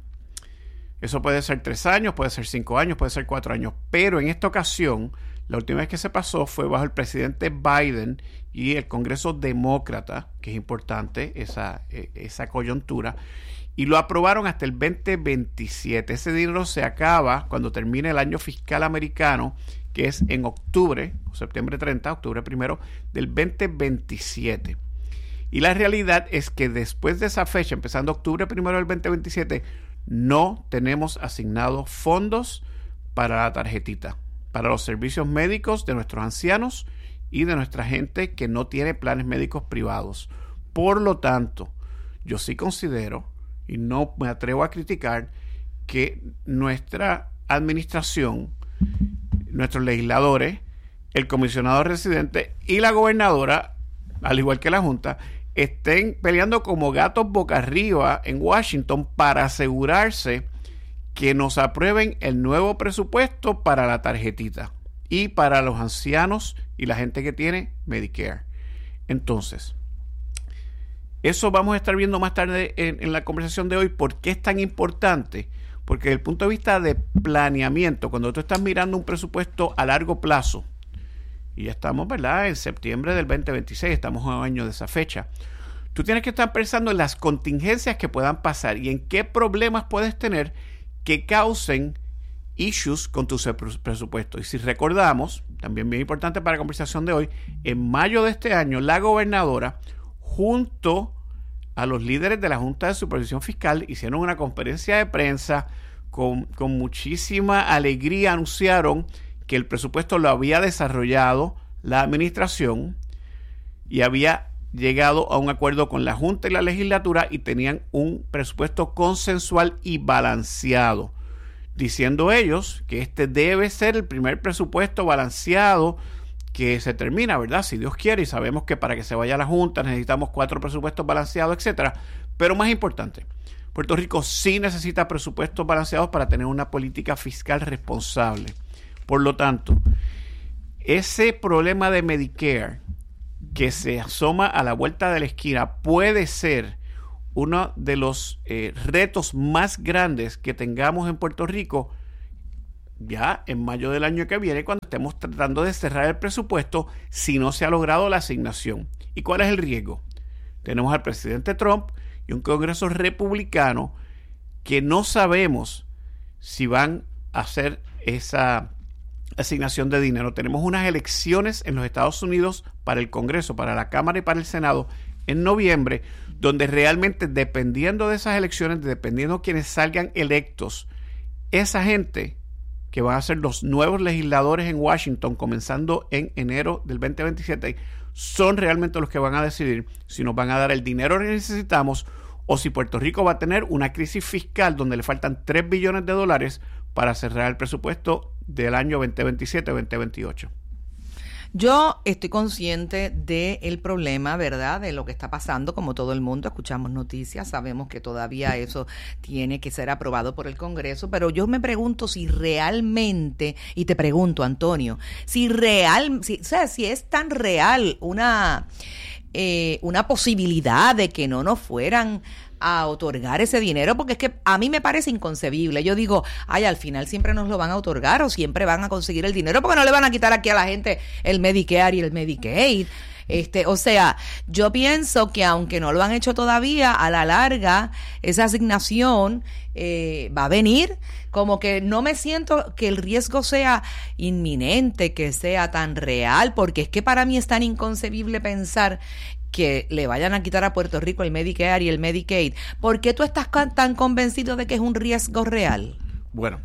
Eso puede ser tres años, puede ser cinco años, puede ser cuatro años. Pero en esta ocasión, la última vez que se pasó fue bajo el presidente Biden y el Congreso Demócrata, que es importante esa, esa coyuntura, y lo aprobaron hasta el veinte veintisiete. Ese dinero se acaba cuando termine el año fiscal americano, que es en octubre, septiembre treinta, octubre primero, del veinte veintisiete. Y la realidad es que después de esa fecha, empezando octubre primero del veinte veintisiete, no tenemos asignados fondos para la tarjetita, para los servicios médicos de nuestros ancianos y de nuestra gente que no tiene planes médicos privados. Por lo tanto, yo sí considero, y no me atrevo a criticar, que nuestra administración, nuestros legisladores, el comisionado residente y la gobernadora, al igual que la Junta, estén peleando como gatos boca arriba en Washington para asegurarse que nos aprueben el nuevo presupuesto para la tarjetita y para los ancianos y la gente que tiene Medicare. Entonces, Eso vamos a estar viendo más tarde en, en la conversación de hoy. ¿Por qué es tan importante? Porque desde el punto de vista de planeamiento, cuando tú estás mirando un presupuesto a largo plazo, y ya estamos, ¿verdad?, en septiembre del veinte veintiséis, estamos a un año de esa fecha, tú tienes que estar pensando en las contingencias que puedan pasar y en qué problemas puedes tener que causen issues con tu presupuesto. Y si recordamos, también bien importante para la conversación de hoy, en mayo de este año, la gobernadora, junto a los líderes de la Junta de Supervisión Fiscal, hicieron una conferencia de prensa con, con muchísima alegría, anunciaron que el presupuesto lo había desarrollado la administración y había llegado a un acuerdo con la Junta y la legislatura y tenían un presupuesto consensual y balanceado, diciendo ellos que este debe ser el primer presupuesto balanceado que se termina, ¿verdad? Si Dios quiere, y sabemos que para que se vaya a la Junta necesitamos cuatro presupuestos balanceados, etcétera. Pero más importante, Puerto Rico sí necesita presupuestos balanceados para tener una política fiscal responsable. Por lo tanto, ese problema de Medicare que se asoma a la vuelta de la esquina puede ser uno de los eh, retos más grandes que tengamos en Puerto Rico ya en mayo del año que viene, cuando estemos tratando de cerrar el presupuesto si no se ha logrado la asignación. ¿Y cuál es el riesgo? Tenemos al presidente Trump y un Congreso republicano que no sabemos si van a hacer esa asignación de dinero. Tenemos unas elecciones en los Estados Unidos para el Congreso, para la Cámara y para el Senado en noviembre, donde realmente, dependiendo de esas elecciones, dependiendo de quienes salgan electos, esa gente que van a ser los nuevos legisladores en Washington comenzando en enero del veinte veintisiete, son realmente los que van a decidir si nos van a dar el dinero que necesitamos o si Puerto Rico va a tener una crisis fiscal donde le faltan tres billones de dólares para cerrar el presupuesto del año veinte veintisiete veinte veintiocho. Yo estoy consciente del problema, ¿verdad?, de lo que está pasando, como todo el mundo. Escuchamos noticias, sabemos que todavía eso tiene que ser aprobado por el Congreso, pero yo me pregunto si realmente, y te pregunto, Antonio, si real, si, o sea, si es tan real una, eh, una posibilidad de que no nos fueran a otorgar ese dinero, porque es que a mí me parece inconcebible. Yo digo, ay, al final siempre nos lo van a otorgar o siempre van a conseguir el dinero, porque no le van a quitar aquí a la gente el Medicare y el Medicaid. Este, o sea, yo pienso que aunque no lo han hecho todavía, a la larga esa asignación eh, va a venir. Como que no me siento que el riesgo sea inminente, que sea tan real, porque es que para mí es tan inconcebible pensar que le vayan a quitar a Puerto Rico el Medicare y el Medicaid. ¿Por qué tú estás tan convencido de que es un riesgo real? Bueno,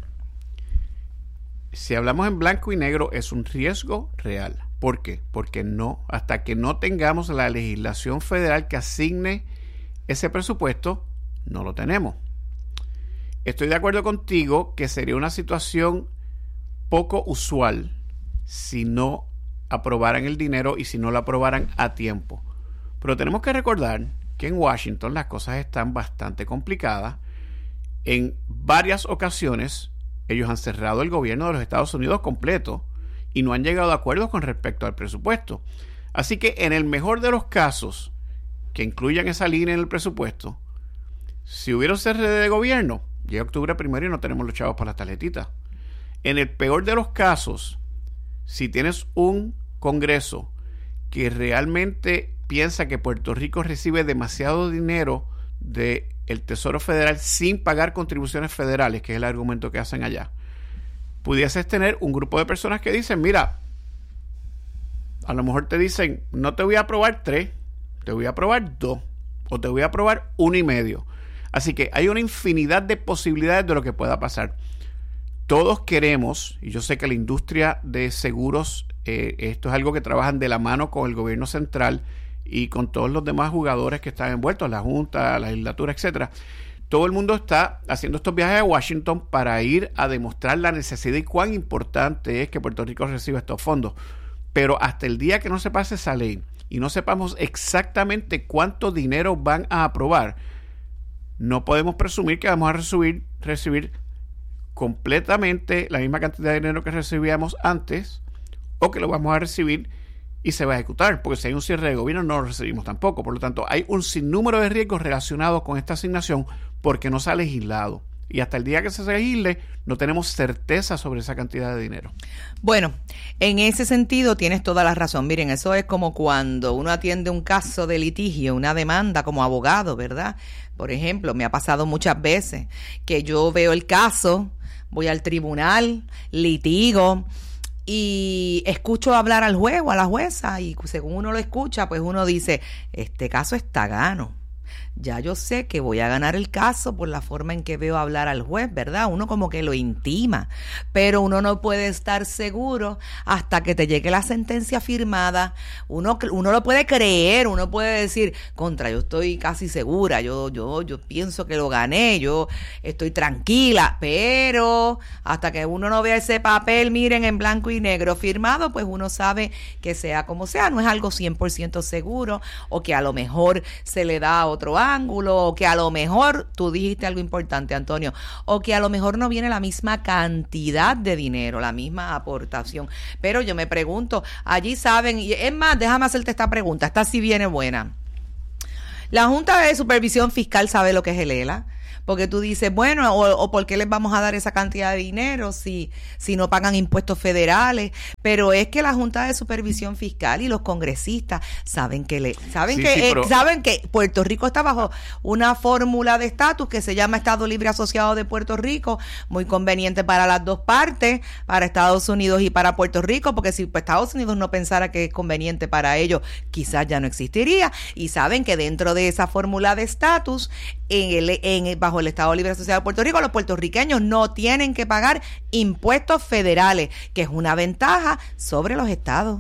si hablamos en blanco y negro, es un riesgo real. ¿Por qué? Porque no, hasta que no tengamos la legislación federal que asigne ese presupuesto, no lo tenemos. Estoy de acuerdo contigo que sería una situación poco usual si no aprobaran el dinero y si no lo aprobaran a tiempo. Pero tenemos que recordar que en Washington las cosas están bastante complicadas. En varias ocasiones ellos han cerrado el gobierno de los Estados Unidos completo y no han llegado a acuerdos con respecto al presupuesto. Así que en el mejor de los casos que incluyan esa línea en el presupuesto, si hubiera un cierre de gobierno, llega octubre primero y no tenemos los chavos para las tarjetitas. En el peor de los casos, si tienes un Congreso que realmente piensa que Puerto Rico recibe demasiado dinero del Tesoro Federal sin pagar contribuciones federales, que es el argumento que hacen allá, pudieses tener un grupo de personas que dicen, mira, a lo mejor te dicen, no te voy a aprobar tres, te voy a aprobar dos, o te voy a aprobar uno y medio. Así que hay una infinidad de posibilidades de lo que pueda pasar. Todos queremos, y yo sé que la industria de seguros, eh, esto es algo que trabajan de la mano con el gobierno central y con todos los demás jugadores que están envueltos, la Junta, la legislatura, etcétera. Todo el mundo está haciendo estos viajes a Washington para ir a demostrar la necesidad y cuán importante es que Puerto Rico reciba estos fondos. Pero hasta el día que no se pase esa ley y no sepamos exactamente cuánto dinero van a aprobar, no podemos presumir que vamos a recibir, recibir completamente la misma cantidad de dinero que recibíamos antes, o que lo vamos a recibir y se va a ejecutar, porque si hay un cierre de gobierno no lo recibimos tampoco. Por lo tanto, hay un sinnúmero de riesgos relacionados con esta asignación porque no se ha legislado. Y hasta el día que se legisle, no tenemos certeza sobre esa cantidad de dinero. Bueno, en ese sentido tienes toda la razón. Miren, eso es como cuando uno atiende un caso de litigio, una demanda como abogado, ¿verdad? Por ejemplo, me ha pasado muchas veces que yo veo el caso, voy al tribunal, litigo y escucho hablar al juez o a la jueza y según uno lo escucha, pues uno dice, este caso está gano. Ya yo sé que voy a ganar el caso por la forma en que veo hablar al juez, ¿verdad? Uno como que lo intima, pero uno no puede estar seguro hasta que te llegue la sentencia firmada. Uno, uno lo puede creer, uno puede decir, contra, yo estoy casi segura, yo, yo, yo pienso que lo gané, yo estoy tranquila, pero hasta que uno no vea ese papel, miren, en blanco y negro firmado, pues uno sabe que sea como sea, no es algo cien por ciento seguro, o que a lo mejor se le da otro ángulo, o que a lo mejor, tú dijiste algo importante, Antonio, o que a lo mejor no viene la misma cantidad de dinero, la misma aportación. Pero yo me pregunto, allí saben, y es más, déjame hacerte esta pregunta, esta sí viene buena. La Junta de Supervisión Fiscal sabe lo que es el E L A, porque tú dices, bueno, o, o ¿por qué les vamos a dar esa cantidad de dinero si, si no pagan impuestos federales? Pero es que la Junta de Supervisión Fiscal y los congresistas saben que le saben sí, que sí, eh, pero... saben que Puerto Rico está bajo una fórmula de estatus que se llama Estado Libre Asociado de Puerto Rico, muy conveniente para las dos partes, para Estados Unidos y para Puerto Rico, porque si pues, Estados Unidos no pensara que es conveniente para ellos, quizás ya no existiría, y saben que dentro de esa fórmula de estatus, en el, en el, bajo el Estado Libre Asociado de Puerto Rico, los puertorriqueños no tienen que pagar impuestos federales, que es una ventaja sobre los estados.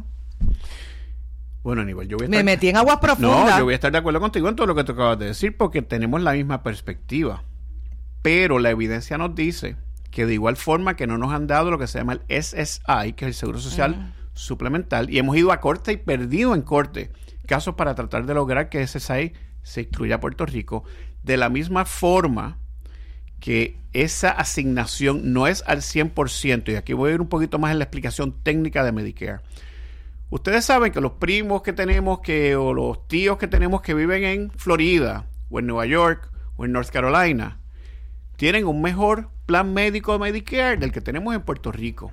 Bueno, Aníbal, yo voy a estar... Me metí en aguas profundas. No, yo voy a estar de acuerdo contigo en todo lo que tú acabas de decir, porque tenemos la misma perspectiva. Pero la evidencia nos dice que de igual forma que no nos han dado lo que se llama el S S I, que es el Seguro Social uh-huh. Suplemental, y hemos ido a corte y perdido en corte casos para tratar de lograr que S S I se incluya a Puerto Rico. De la misma forma que esa asignación no es al cien por ciento, y aquí voy a ir un poquito más en la explicación técnica de Medicare. Ustedes saben que los primos que tenemos que o los tíos que tenemos que viven en Florida o en Nueva York o en North Carolina tienen un mejor plan médico de Medicare del que tenemos en Puerto Rico.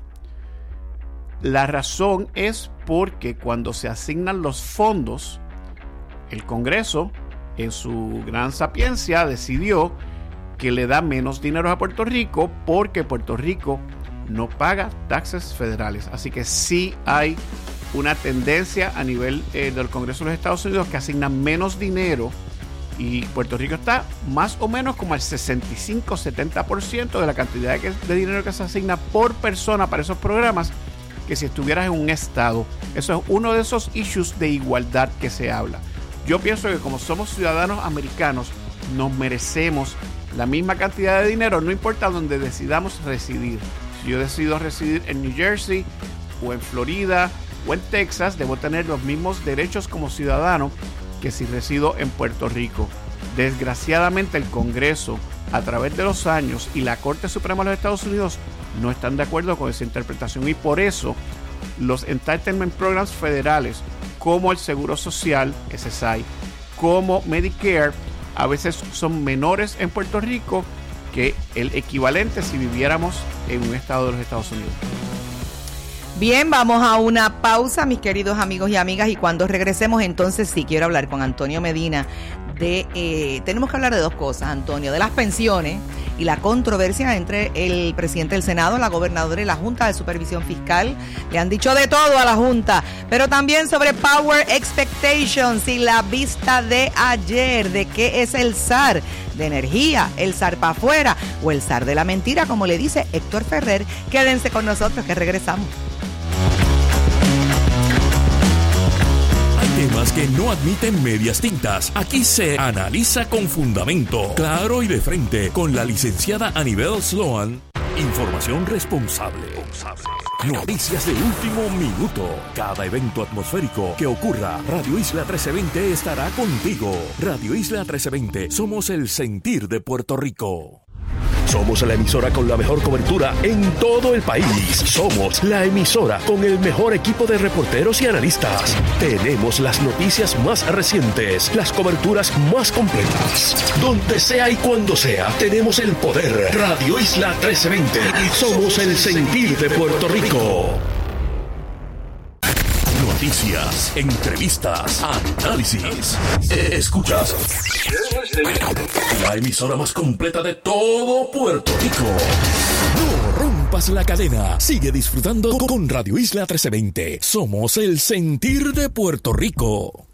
La razón es porque cuando se asignan los fondos, el Congreso en su gran sapiencia decidió que le da menos dinero a Puerto Rico porque Puerto Rico no paga taxes federales. Así que sí hay una tendencia a nivel eh, del Congreso de los Estados Unidos que asignan menos dinero, y Puerto Rico está más o menos como al sesenta y cinco a setenta por ciento de la cantidad de, de dinero que se asigna por persona para esos programas, que si estuvieras en un estado. Eso es uno de esos issues de igualdad que se habla. Yo pienso que como somos ciudadanos americanos, nos merecemos la misma cantidad de dinero, no importa dónde decidamos residir. Si yo decido residir en New Jersey, o en Florida, o en Texas, debo tener los mismos derechos como ciudadano que si resido en Puerto Rico. Desgraciadamente, el Congreso, a través de los años, y la Corte Suprema de los Estados Unidos no están de acuerdo con esa interpretación, y por eso los entitlement programs federales, como el Seguro Social, S S I, como Medicare, a veces son menores en Puerto Rico que el equivalente si viviéramos en un estado de los Estados Unidos. Bien, vamos a una pausa, mis queridos amigos y amigas, y cuando regresemos, entonces sí quiero hablar con Antonio Medina de, eh, tenemos que hablar de dos cosas, Antonio, de las pensiones y la controversia entre el presidente del Senado, la gobernadora y la Junta de Supervisión Fiscal. Le han dicho de todo a la Junta, pero también sobre Power Expectations y la vista de ayer, de qué es el S A R de energía, el S A R para afuera o el S A R de la mentira, como le dice Héctor Ferrer. Quédense con nosotros que regresamos. Temas que no admiten medias tintas. Aquí se analiza con fundamento, claro y de frente, con la licenciada Anibel Sloan. Información responsable. Noticias de último minuto. Cada evento atmosférico que ocurra, Radio Isla trece veinte estará contigo. Radio Isla trece veinte, somos el sentir de Puerto Rico. Somos la emisora con la mejor cobertura en todo el país. Somos la emisora con el mejor equipo de reporteros y analistas. Tenemos las noticias más recientes, las coberturas más completas. Donde sea y cuando sea, tenemos el poder. Radio Isla trece veinte. Somos el sentir de Puerto Rico. Noticias, entrevistas, análisis. Escuchas la emisora más completa de todo Puerto Rico. No rompas la cadena. Sigue disfrutando con Radio Isla trece veinte. Somos el sentir de Puerto Rico.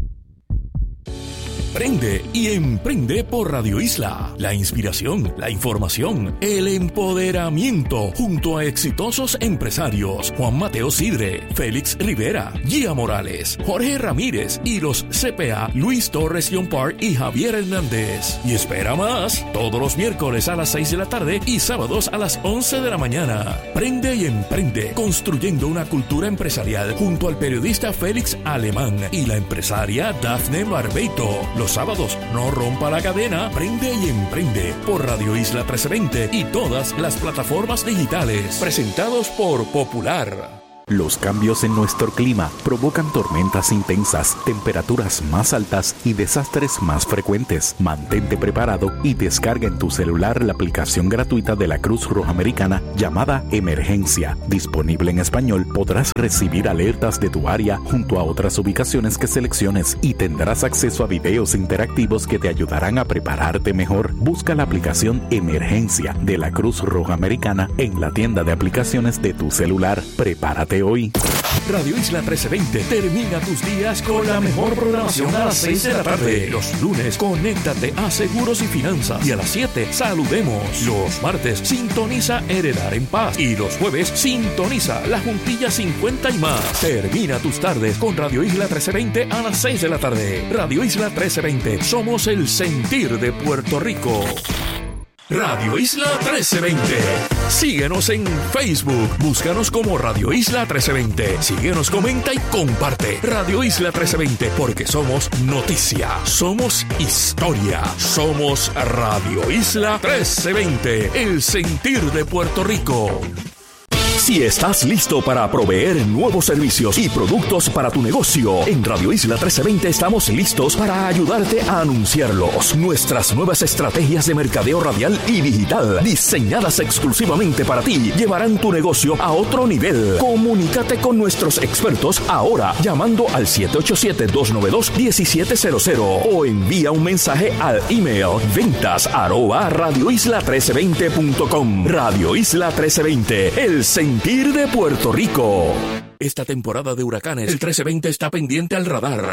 Prende y emprende por Radio Isla. La inspiración, la información, el empoderamiento junto a exitosos empresarios Juan Mateo Sidre, Félix Rivera, Gia Morales, Jorge Ramírez y los C P A Luis Torres Yompar y Javier Hernández. Y espera más, todos los miércoles a las seis de la tarde y sábados a las once de la mañana. Prende y emprende, construyendo una cultura empresarial junto al periodista Félix Alemán y la empresaria Dafne Barbeito. Los sábados, no rompa la cadena, prende y emprende por Radio Isla trece veinte y todas las plataformas digitales. Presentados por Popular. Los cambios en nuestro clima provocan tormentas intensas, temperaturas más altas y desastres más frecuentes. Mantente preparado y descarga en tu celular la aplicación gratuita de la Cruz Roja Americana llamada Emergencia. Disponible en español, podrás recibir alertas de tu área junto a otras ubicaciones que selecciones y tendrás acceso a videos interactivos que te ayudarán a prepararte mejor. Busca la aplicación Emergencia de la Cruz Roja Americana en la tienda de aplicaciones de tu celular. Prepárate hoy. Radio Isla trece veinte termina tus días con la mejor programación a las seis de la tarde. Los lunes, conéctate a Seguros y Finanzas. Y a las siete, saludemos. Los martes, sintoniza Heredar en Paz. Y los jueves, sintoniza La Juntilla cincuenta y más. Termina tus tardes con Radio Isla trece veinte a las seis de la tarde. Radio Isla trece veinte, somos el sentir de Puerto Rico. Radio Isla trece veinte. Síguenos en Facebook. Búscanos como Radio Isla trece veinte. Síguenos, comenta y comparte. Radio Isla trece veinte, porque somos noticia, somos historia, somos Radio Isla trece veinte, el sentir de Puerto Rico. Si estás listo para proveer nuevos servicios y productos para tu negocio, en Radio Isla trece veinte estamos listos para ayudarte a anunciarlos. Nuestras nuevas estrategias de mercadeo radial y digital, diseñadas exclusivamente para ti, llevarán tu negocio a otro nivel. Comunícate con nuestros expertos ahora llamando al siete ocho siete, dos nueve dos, uno siete cero cero o envía un mensaje al email ventas arroba radio isla trece veinte punto com. Radio Isla trece veinte, el sentir de Puerto Rico. Esta temporada de huracanes, el trece veinte está pendiente al radar.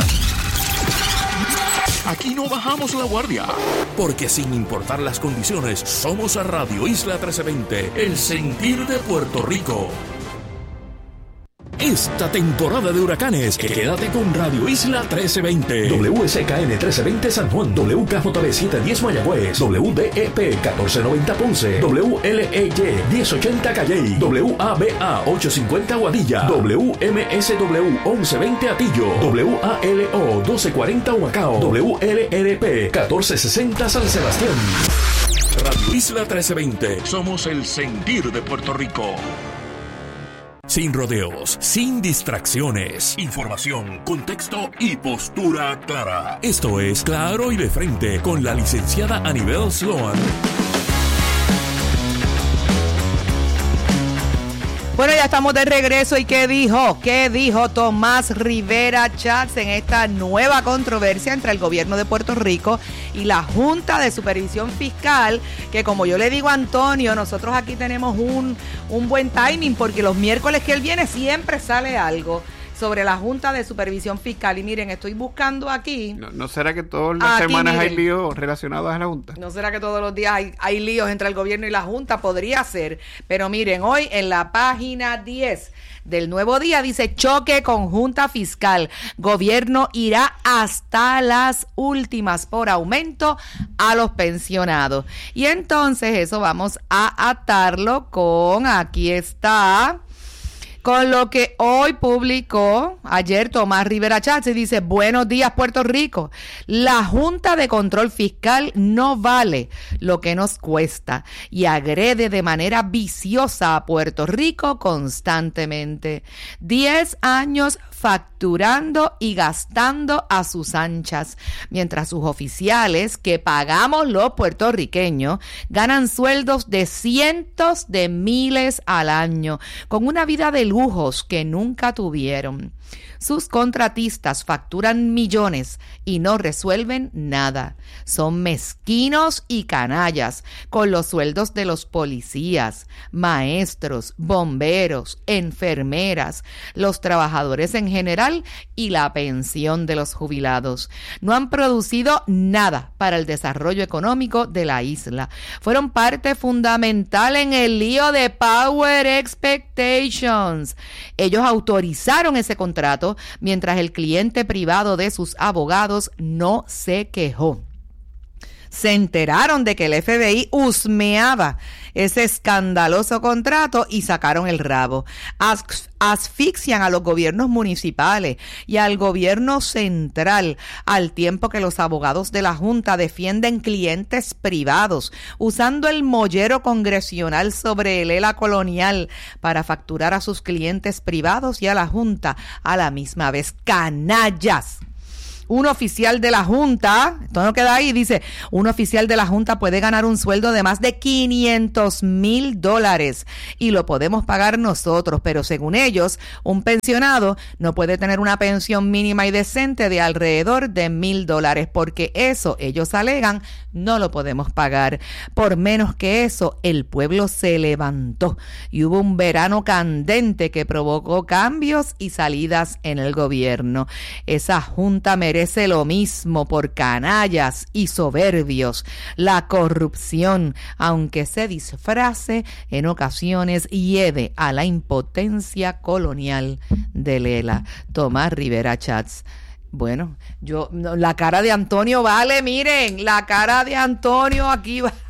Aquí no bajamos la guardia, porque sin importar las condiciones, somos a Radio Isla trece veinte, el sentir de Puerto Rico. Esta temporada de huracanes, quédate con Radio Isla trece veinte. W S K N trece veinte San Juan, W K J B setecientos diez Mayagüez, W D E P catorce noventa Ponce, W L E Y diez ochenta Calley, W A B A ochocientos cincuenta Aguadilla, W M S W once veinte Atillo, W A L O doce cuarenta Humacao, W L R P catorce sesenta San Sebastián. Radio Isla trece veinte, somos el sentir de Puerto Rico. Sin rodeos, sin distracciones, información, contexto y postura clara. Esto es Claro y de Frente con la licenciada Anibel Sloan. Bueno, ya estamos de regreso. ¿Y qué dijo? ¿Qué dijo Tomás Rivera Chats en esta nueva controversia entre el gobierno de Puerto Rico y la Junta de Supervisión Fiscal? Que como yo le digo a Antonio, nosotros aquí tenemos un, un buen timing, porque los miércoles que él viene siempre sale algo sobre la Junta de Supervisión Fiscal. Y miren, estoy buscando aquí. ¿No, no será que todas las aquí, semanas miren, hay líos relacionados a la Junta? ¿No será que todos los días hay, hay líos entre el gobierno y la Junta? Podría ser. Pero miren, hoy en la página diez del Nuevo Día dice: choque con Junta Fiscal. Gobierno irá hasta las últimas por aumento a los pensionados. Y entonces eso vamos a atarlo con, aquí está, Con lo que hoy publicó ayer Tomás Rivera Chats y dice: buenos días, Puerto Rico. La Junta de Control Fiscal no vale lo que nos cuesta y agrede de manera viciosa a Puerto Rico constantemente. Diez años facturando y gastando a sus anchas, mientras sus oficiales, que pagamos los puertorriqueños, ganan sueldos de cientos de miles al año, con una vida de lujos que nunca tuvieron. Sus contratistas facturan millones y no resuelven nada. Son mezquinos y canallas con los sueldos de los policías, maestros, bomberos, enfermeras, los trabajadores en general y la pensión de los jubilados. No han producido nada para el desarrollo económico de la isla. Fueron parte fundamental en el lío de Power Expectations. Ellos autorizaron ese contrato mientras el cliente privado de sus abogados no se quejó. Se enteraron de que el F B I husmeaba ese escandaloso contrato y sacaron el rabo. As- asfixian a los gobiernos municipales y al gobierno central, al tiempo que los abogados de la Junta defienden clientes privados, usando el mollero congresional sobre el ELA colonial para facturar a sus clientes privados y a la Junta a la misma vez. ¡Canallas! Un oficial de la Junta, esto no queda ahí, dice, un oficial de la Junta puede ganar un sueldo de más de quinientos mil dólares y lo podemos pagar nosotros, pero según ellos, un pensionado no puede tener una pensión mínima y decente de alrededor de mil dólares, porque eso, ellos alegan, no lo podemos pagar. Por menos que eso, el pueblo se levantó y hubo un verano candente que provocó cambios y salidas en el gobierno. Esa Junta merece lo mismo por canallas y soberbios. La corrupción, aunque se disfrace, en ocasiones hiede a la impotencia colonial de Lela. Tomás Rivera Chats. Bueno, yo, no, la cara de Antonio vale, miren, la cara de Antonio aquí va,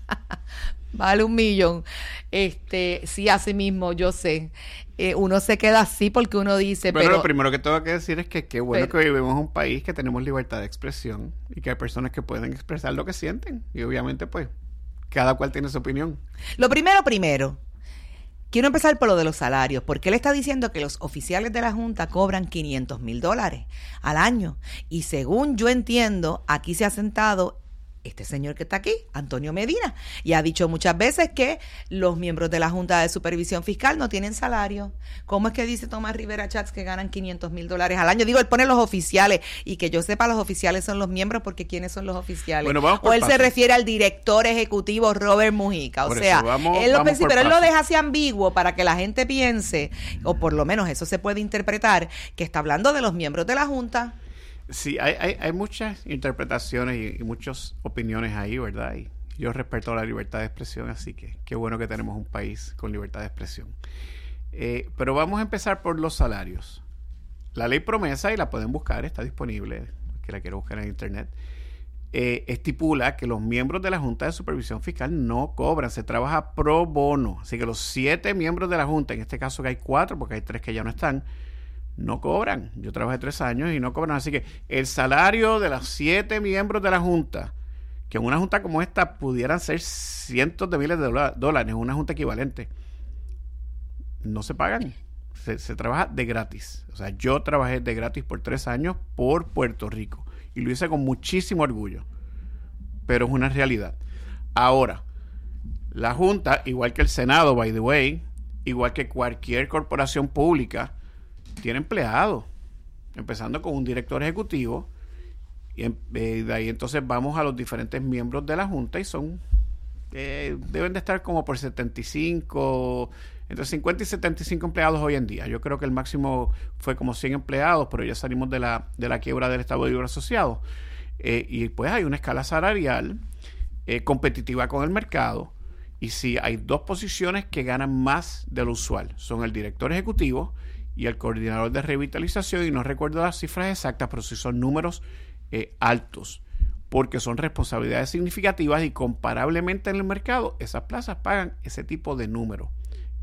vale un millón. Este, sí, así mismo, yo sé. Eh, uno se queda así porque uno dice, bueno, pero... lo primero que tengo que decir es que qué bueno pero, que vivimos en un país que tenemos libertad de expresión y que hay personas que pueden expresar lo que sienten. Y obviamente, pues, cada cual tiene su opinión. Lo primero, primero, quiero empezar por lo de los salarios, porque él está diciendo que los oficiales de la Junta cobran quinientos mil dólares al año. Y según yo entiendo, aquí se ha sentado este señor que está aquí, Antonio Medina, y ha dicho muchas veces que los miembros de la Junta de Supervisión Fiscal no tienen salario. ¿Cómo es que dice Tomás Rivera Chats que ganan quinientos mil dólares al año? Digo, él pone los oficiales, y que yo sepa, los oficiales son los miembros, porque ¿quiénes son los oficiales? Bueno, vamos por o él paso. Se refiere al director ejecutivo Robert Mujica. O Por sea, eso, vamos- él lo vamos pensi- por pero él lo paso. deja así ambiguo para que la gente piense, o por lo menos eso se puede interpretar, que está hablando de los miembros de la Junta. Sí, hay, hay, hay muchas interpretaciones y, y muchas opiniones ahí, ¿verdad? Y yo respeto la libertad de expresión, así que qué bueno que tenemos un país con libertad de expresión. Eh, pero vamos a empezar por los salarios. La ley promesa, y la pueden buscar, está disponible, que la quiero buscar en internet, eh, estipula que los miembros de la Junta de Supervisión Fiscal no cobran, se trabaja pro bono. Así que los siete miembros de la Junta, en este caso que hay cuatro, porque hay tres que ya no están, no cobran. Yo trabajé tres años y no cobran. Así que el salario de los siete miembros de la Junta, que en una Junta como esta pudieran ser cientos de miles de dola- dólares, una Junta equivalente, no se pagan. Se, se trabaja de gratis. O sea, yo trabajé de gratis por tres años por Puerto Rico y lo hice con muchísimo orgullo. Pero es una realidad. Ahora, la Junta, igual que el Senado, by the way, igual que cualquier corporación pública, tiene empleados, empezando con un director ejecutivo, y en, eh, de ahí entonces vamos a los diferentes miembros de la Junta, y son eh, deben de estar como por setenta y cinco, entre cincuenta y setenta y cinco empleados hoy en día. Yo creo que el máximo fue como cien empleados, pero ya salimos de la, de la quiebra del Estado Libre Asociado. Eh, y pues hay una escala salarial eh, competitiva con el mercado, y sí, hay dos posiciones que ganan más de lo usual. Son el director ejecutivo y el coordinador de revitalización, y no recuerdo las cifras exactas, pero sí son números eh, altos, porque son responsabilidades significativas y comparablemente en el mercado, esas plazas pagan ese tipo de número.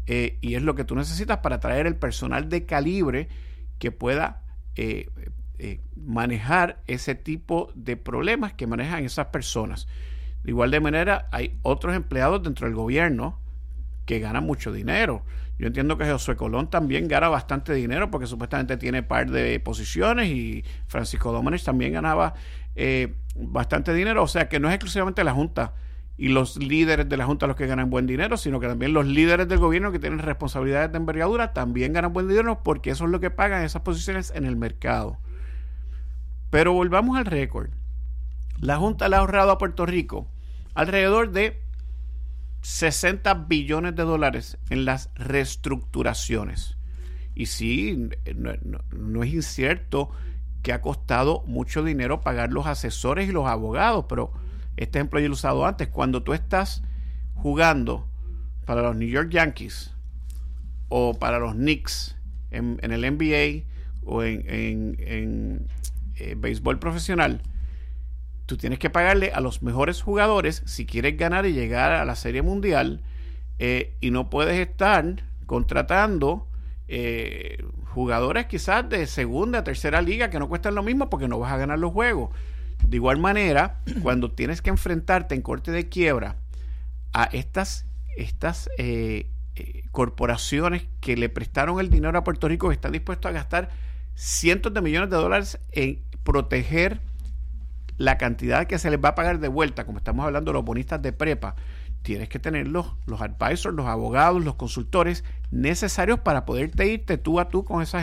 eh, y es lo que tú necesitas para traer el personal de calibre que pueda eh, eh, manejar ese tipo de problemas que manejan esas personas. De igual de manera, hay otros empleados dentro del gobierno que ganan mucho dinero. Yo entiendo que Josué Colón también gana bastante dinero porque supuestamente tiene par de posiciones, y Francisco Domenech también ganaba eh, bastante dinero. O sea que no es exclusivamente la Junta y los líderes de la Junta los que ganan buen dinero, sino que también los líderes del gobierno que tienen responsabilidades de envergadura también ganan buen dinero, porque eso es lo que pagan esas posiciones en el mercado. Pero volvamos al récord. La Junta le ha ahorrado a Puerto Rico alrededor de sesenta billones de dólares en las reestructuraciones. Y sí, no, no, no es incierto que ha costado mucho dinero pagar los asesores y los abogados, pero este ejemplo yo lo he usado antes. Cuando tú estás jugando para los New York Yankees o para los Knicks en, en el N B A o en, en, en eh, béisbol profesional, tú tienes que pagarle a los mejores jugadores si quieres ganar y llegar a la Serie Mundial, eh, y no puedes estar contratando eh, jugadores quizás de segunda, tercera liga que no cuestan lo mismo porque no vas a ganar los juegos. De igual manera, cuando tienes que enfrentarte en corte de quiebra a estas, estas eh, eh, corporaciones que le prestaron el dinero a Puerto Rico, que están dispuestos a gastar cientos de millones de dólares en proteger la cantidad que se les va a pagar de vuelta, como estamos hablando de los bonistas de prepa, tienes que tener los, los advisors, los abogados, los consultores necesarios para poderte irte tú a tú con esa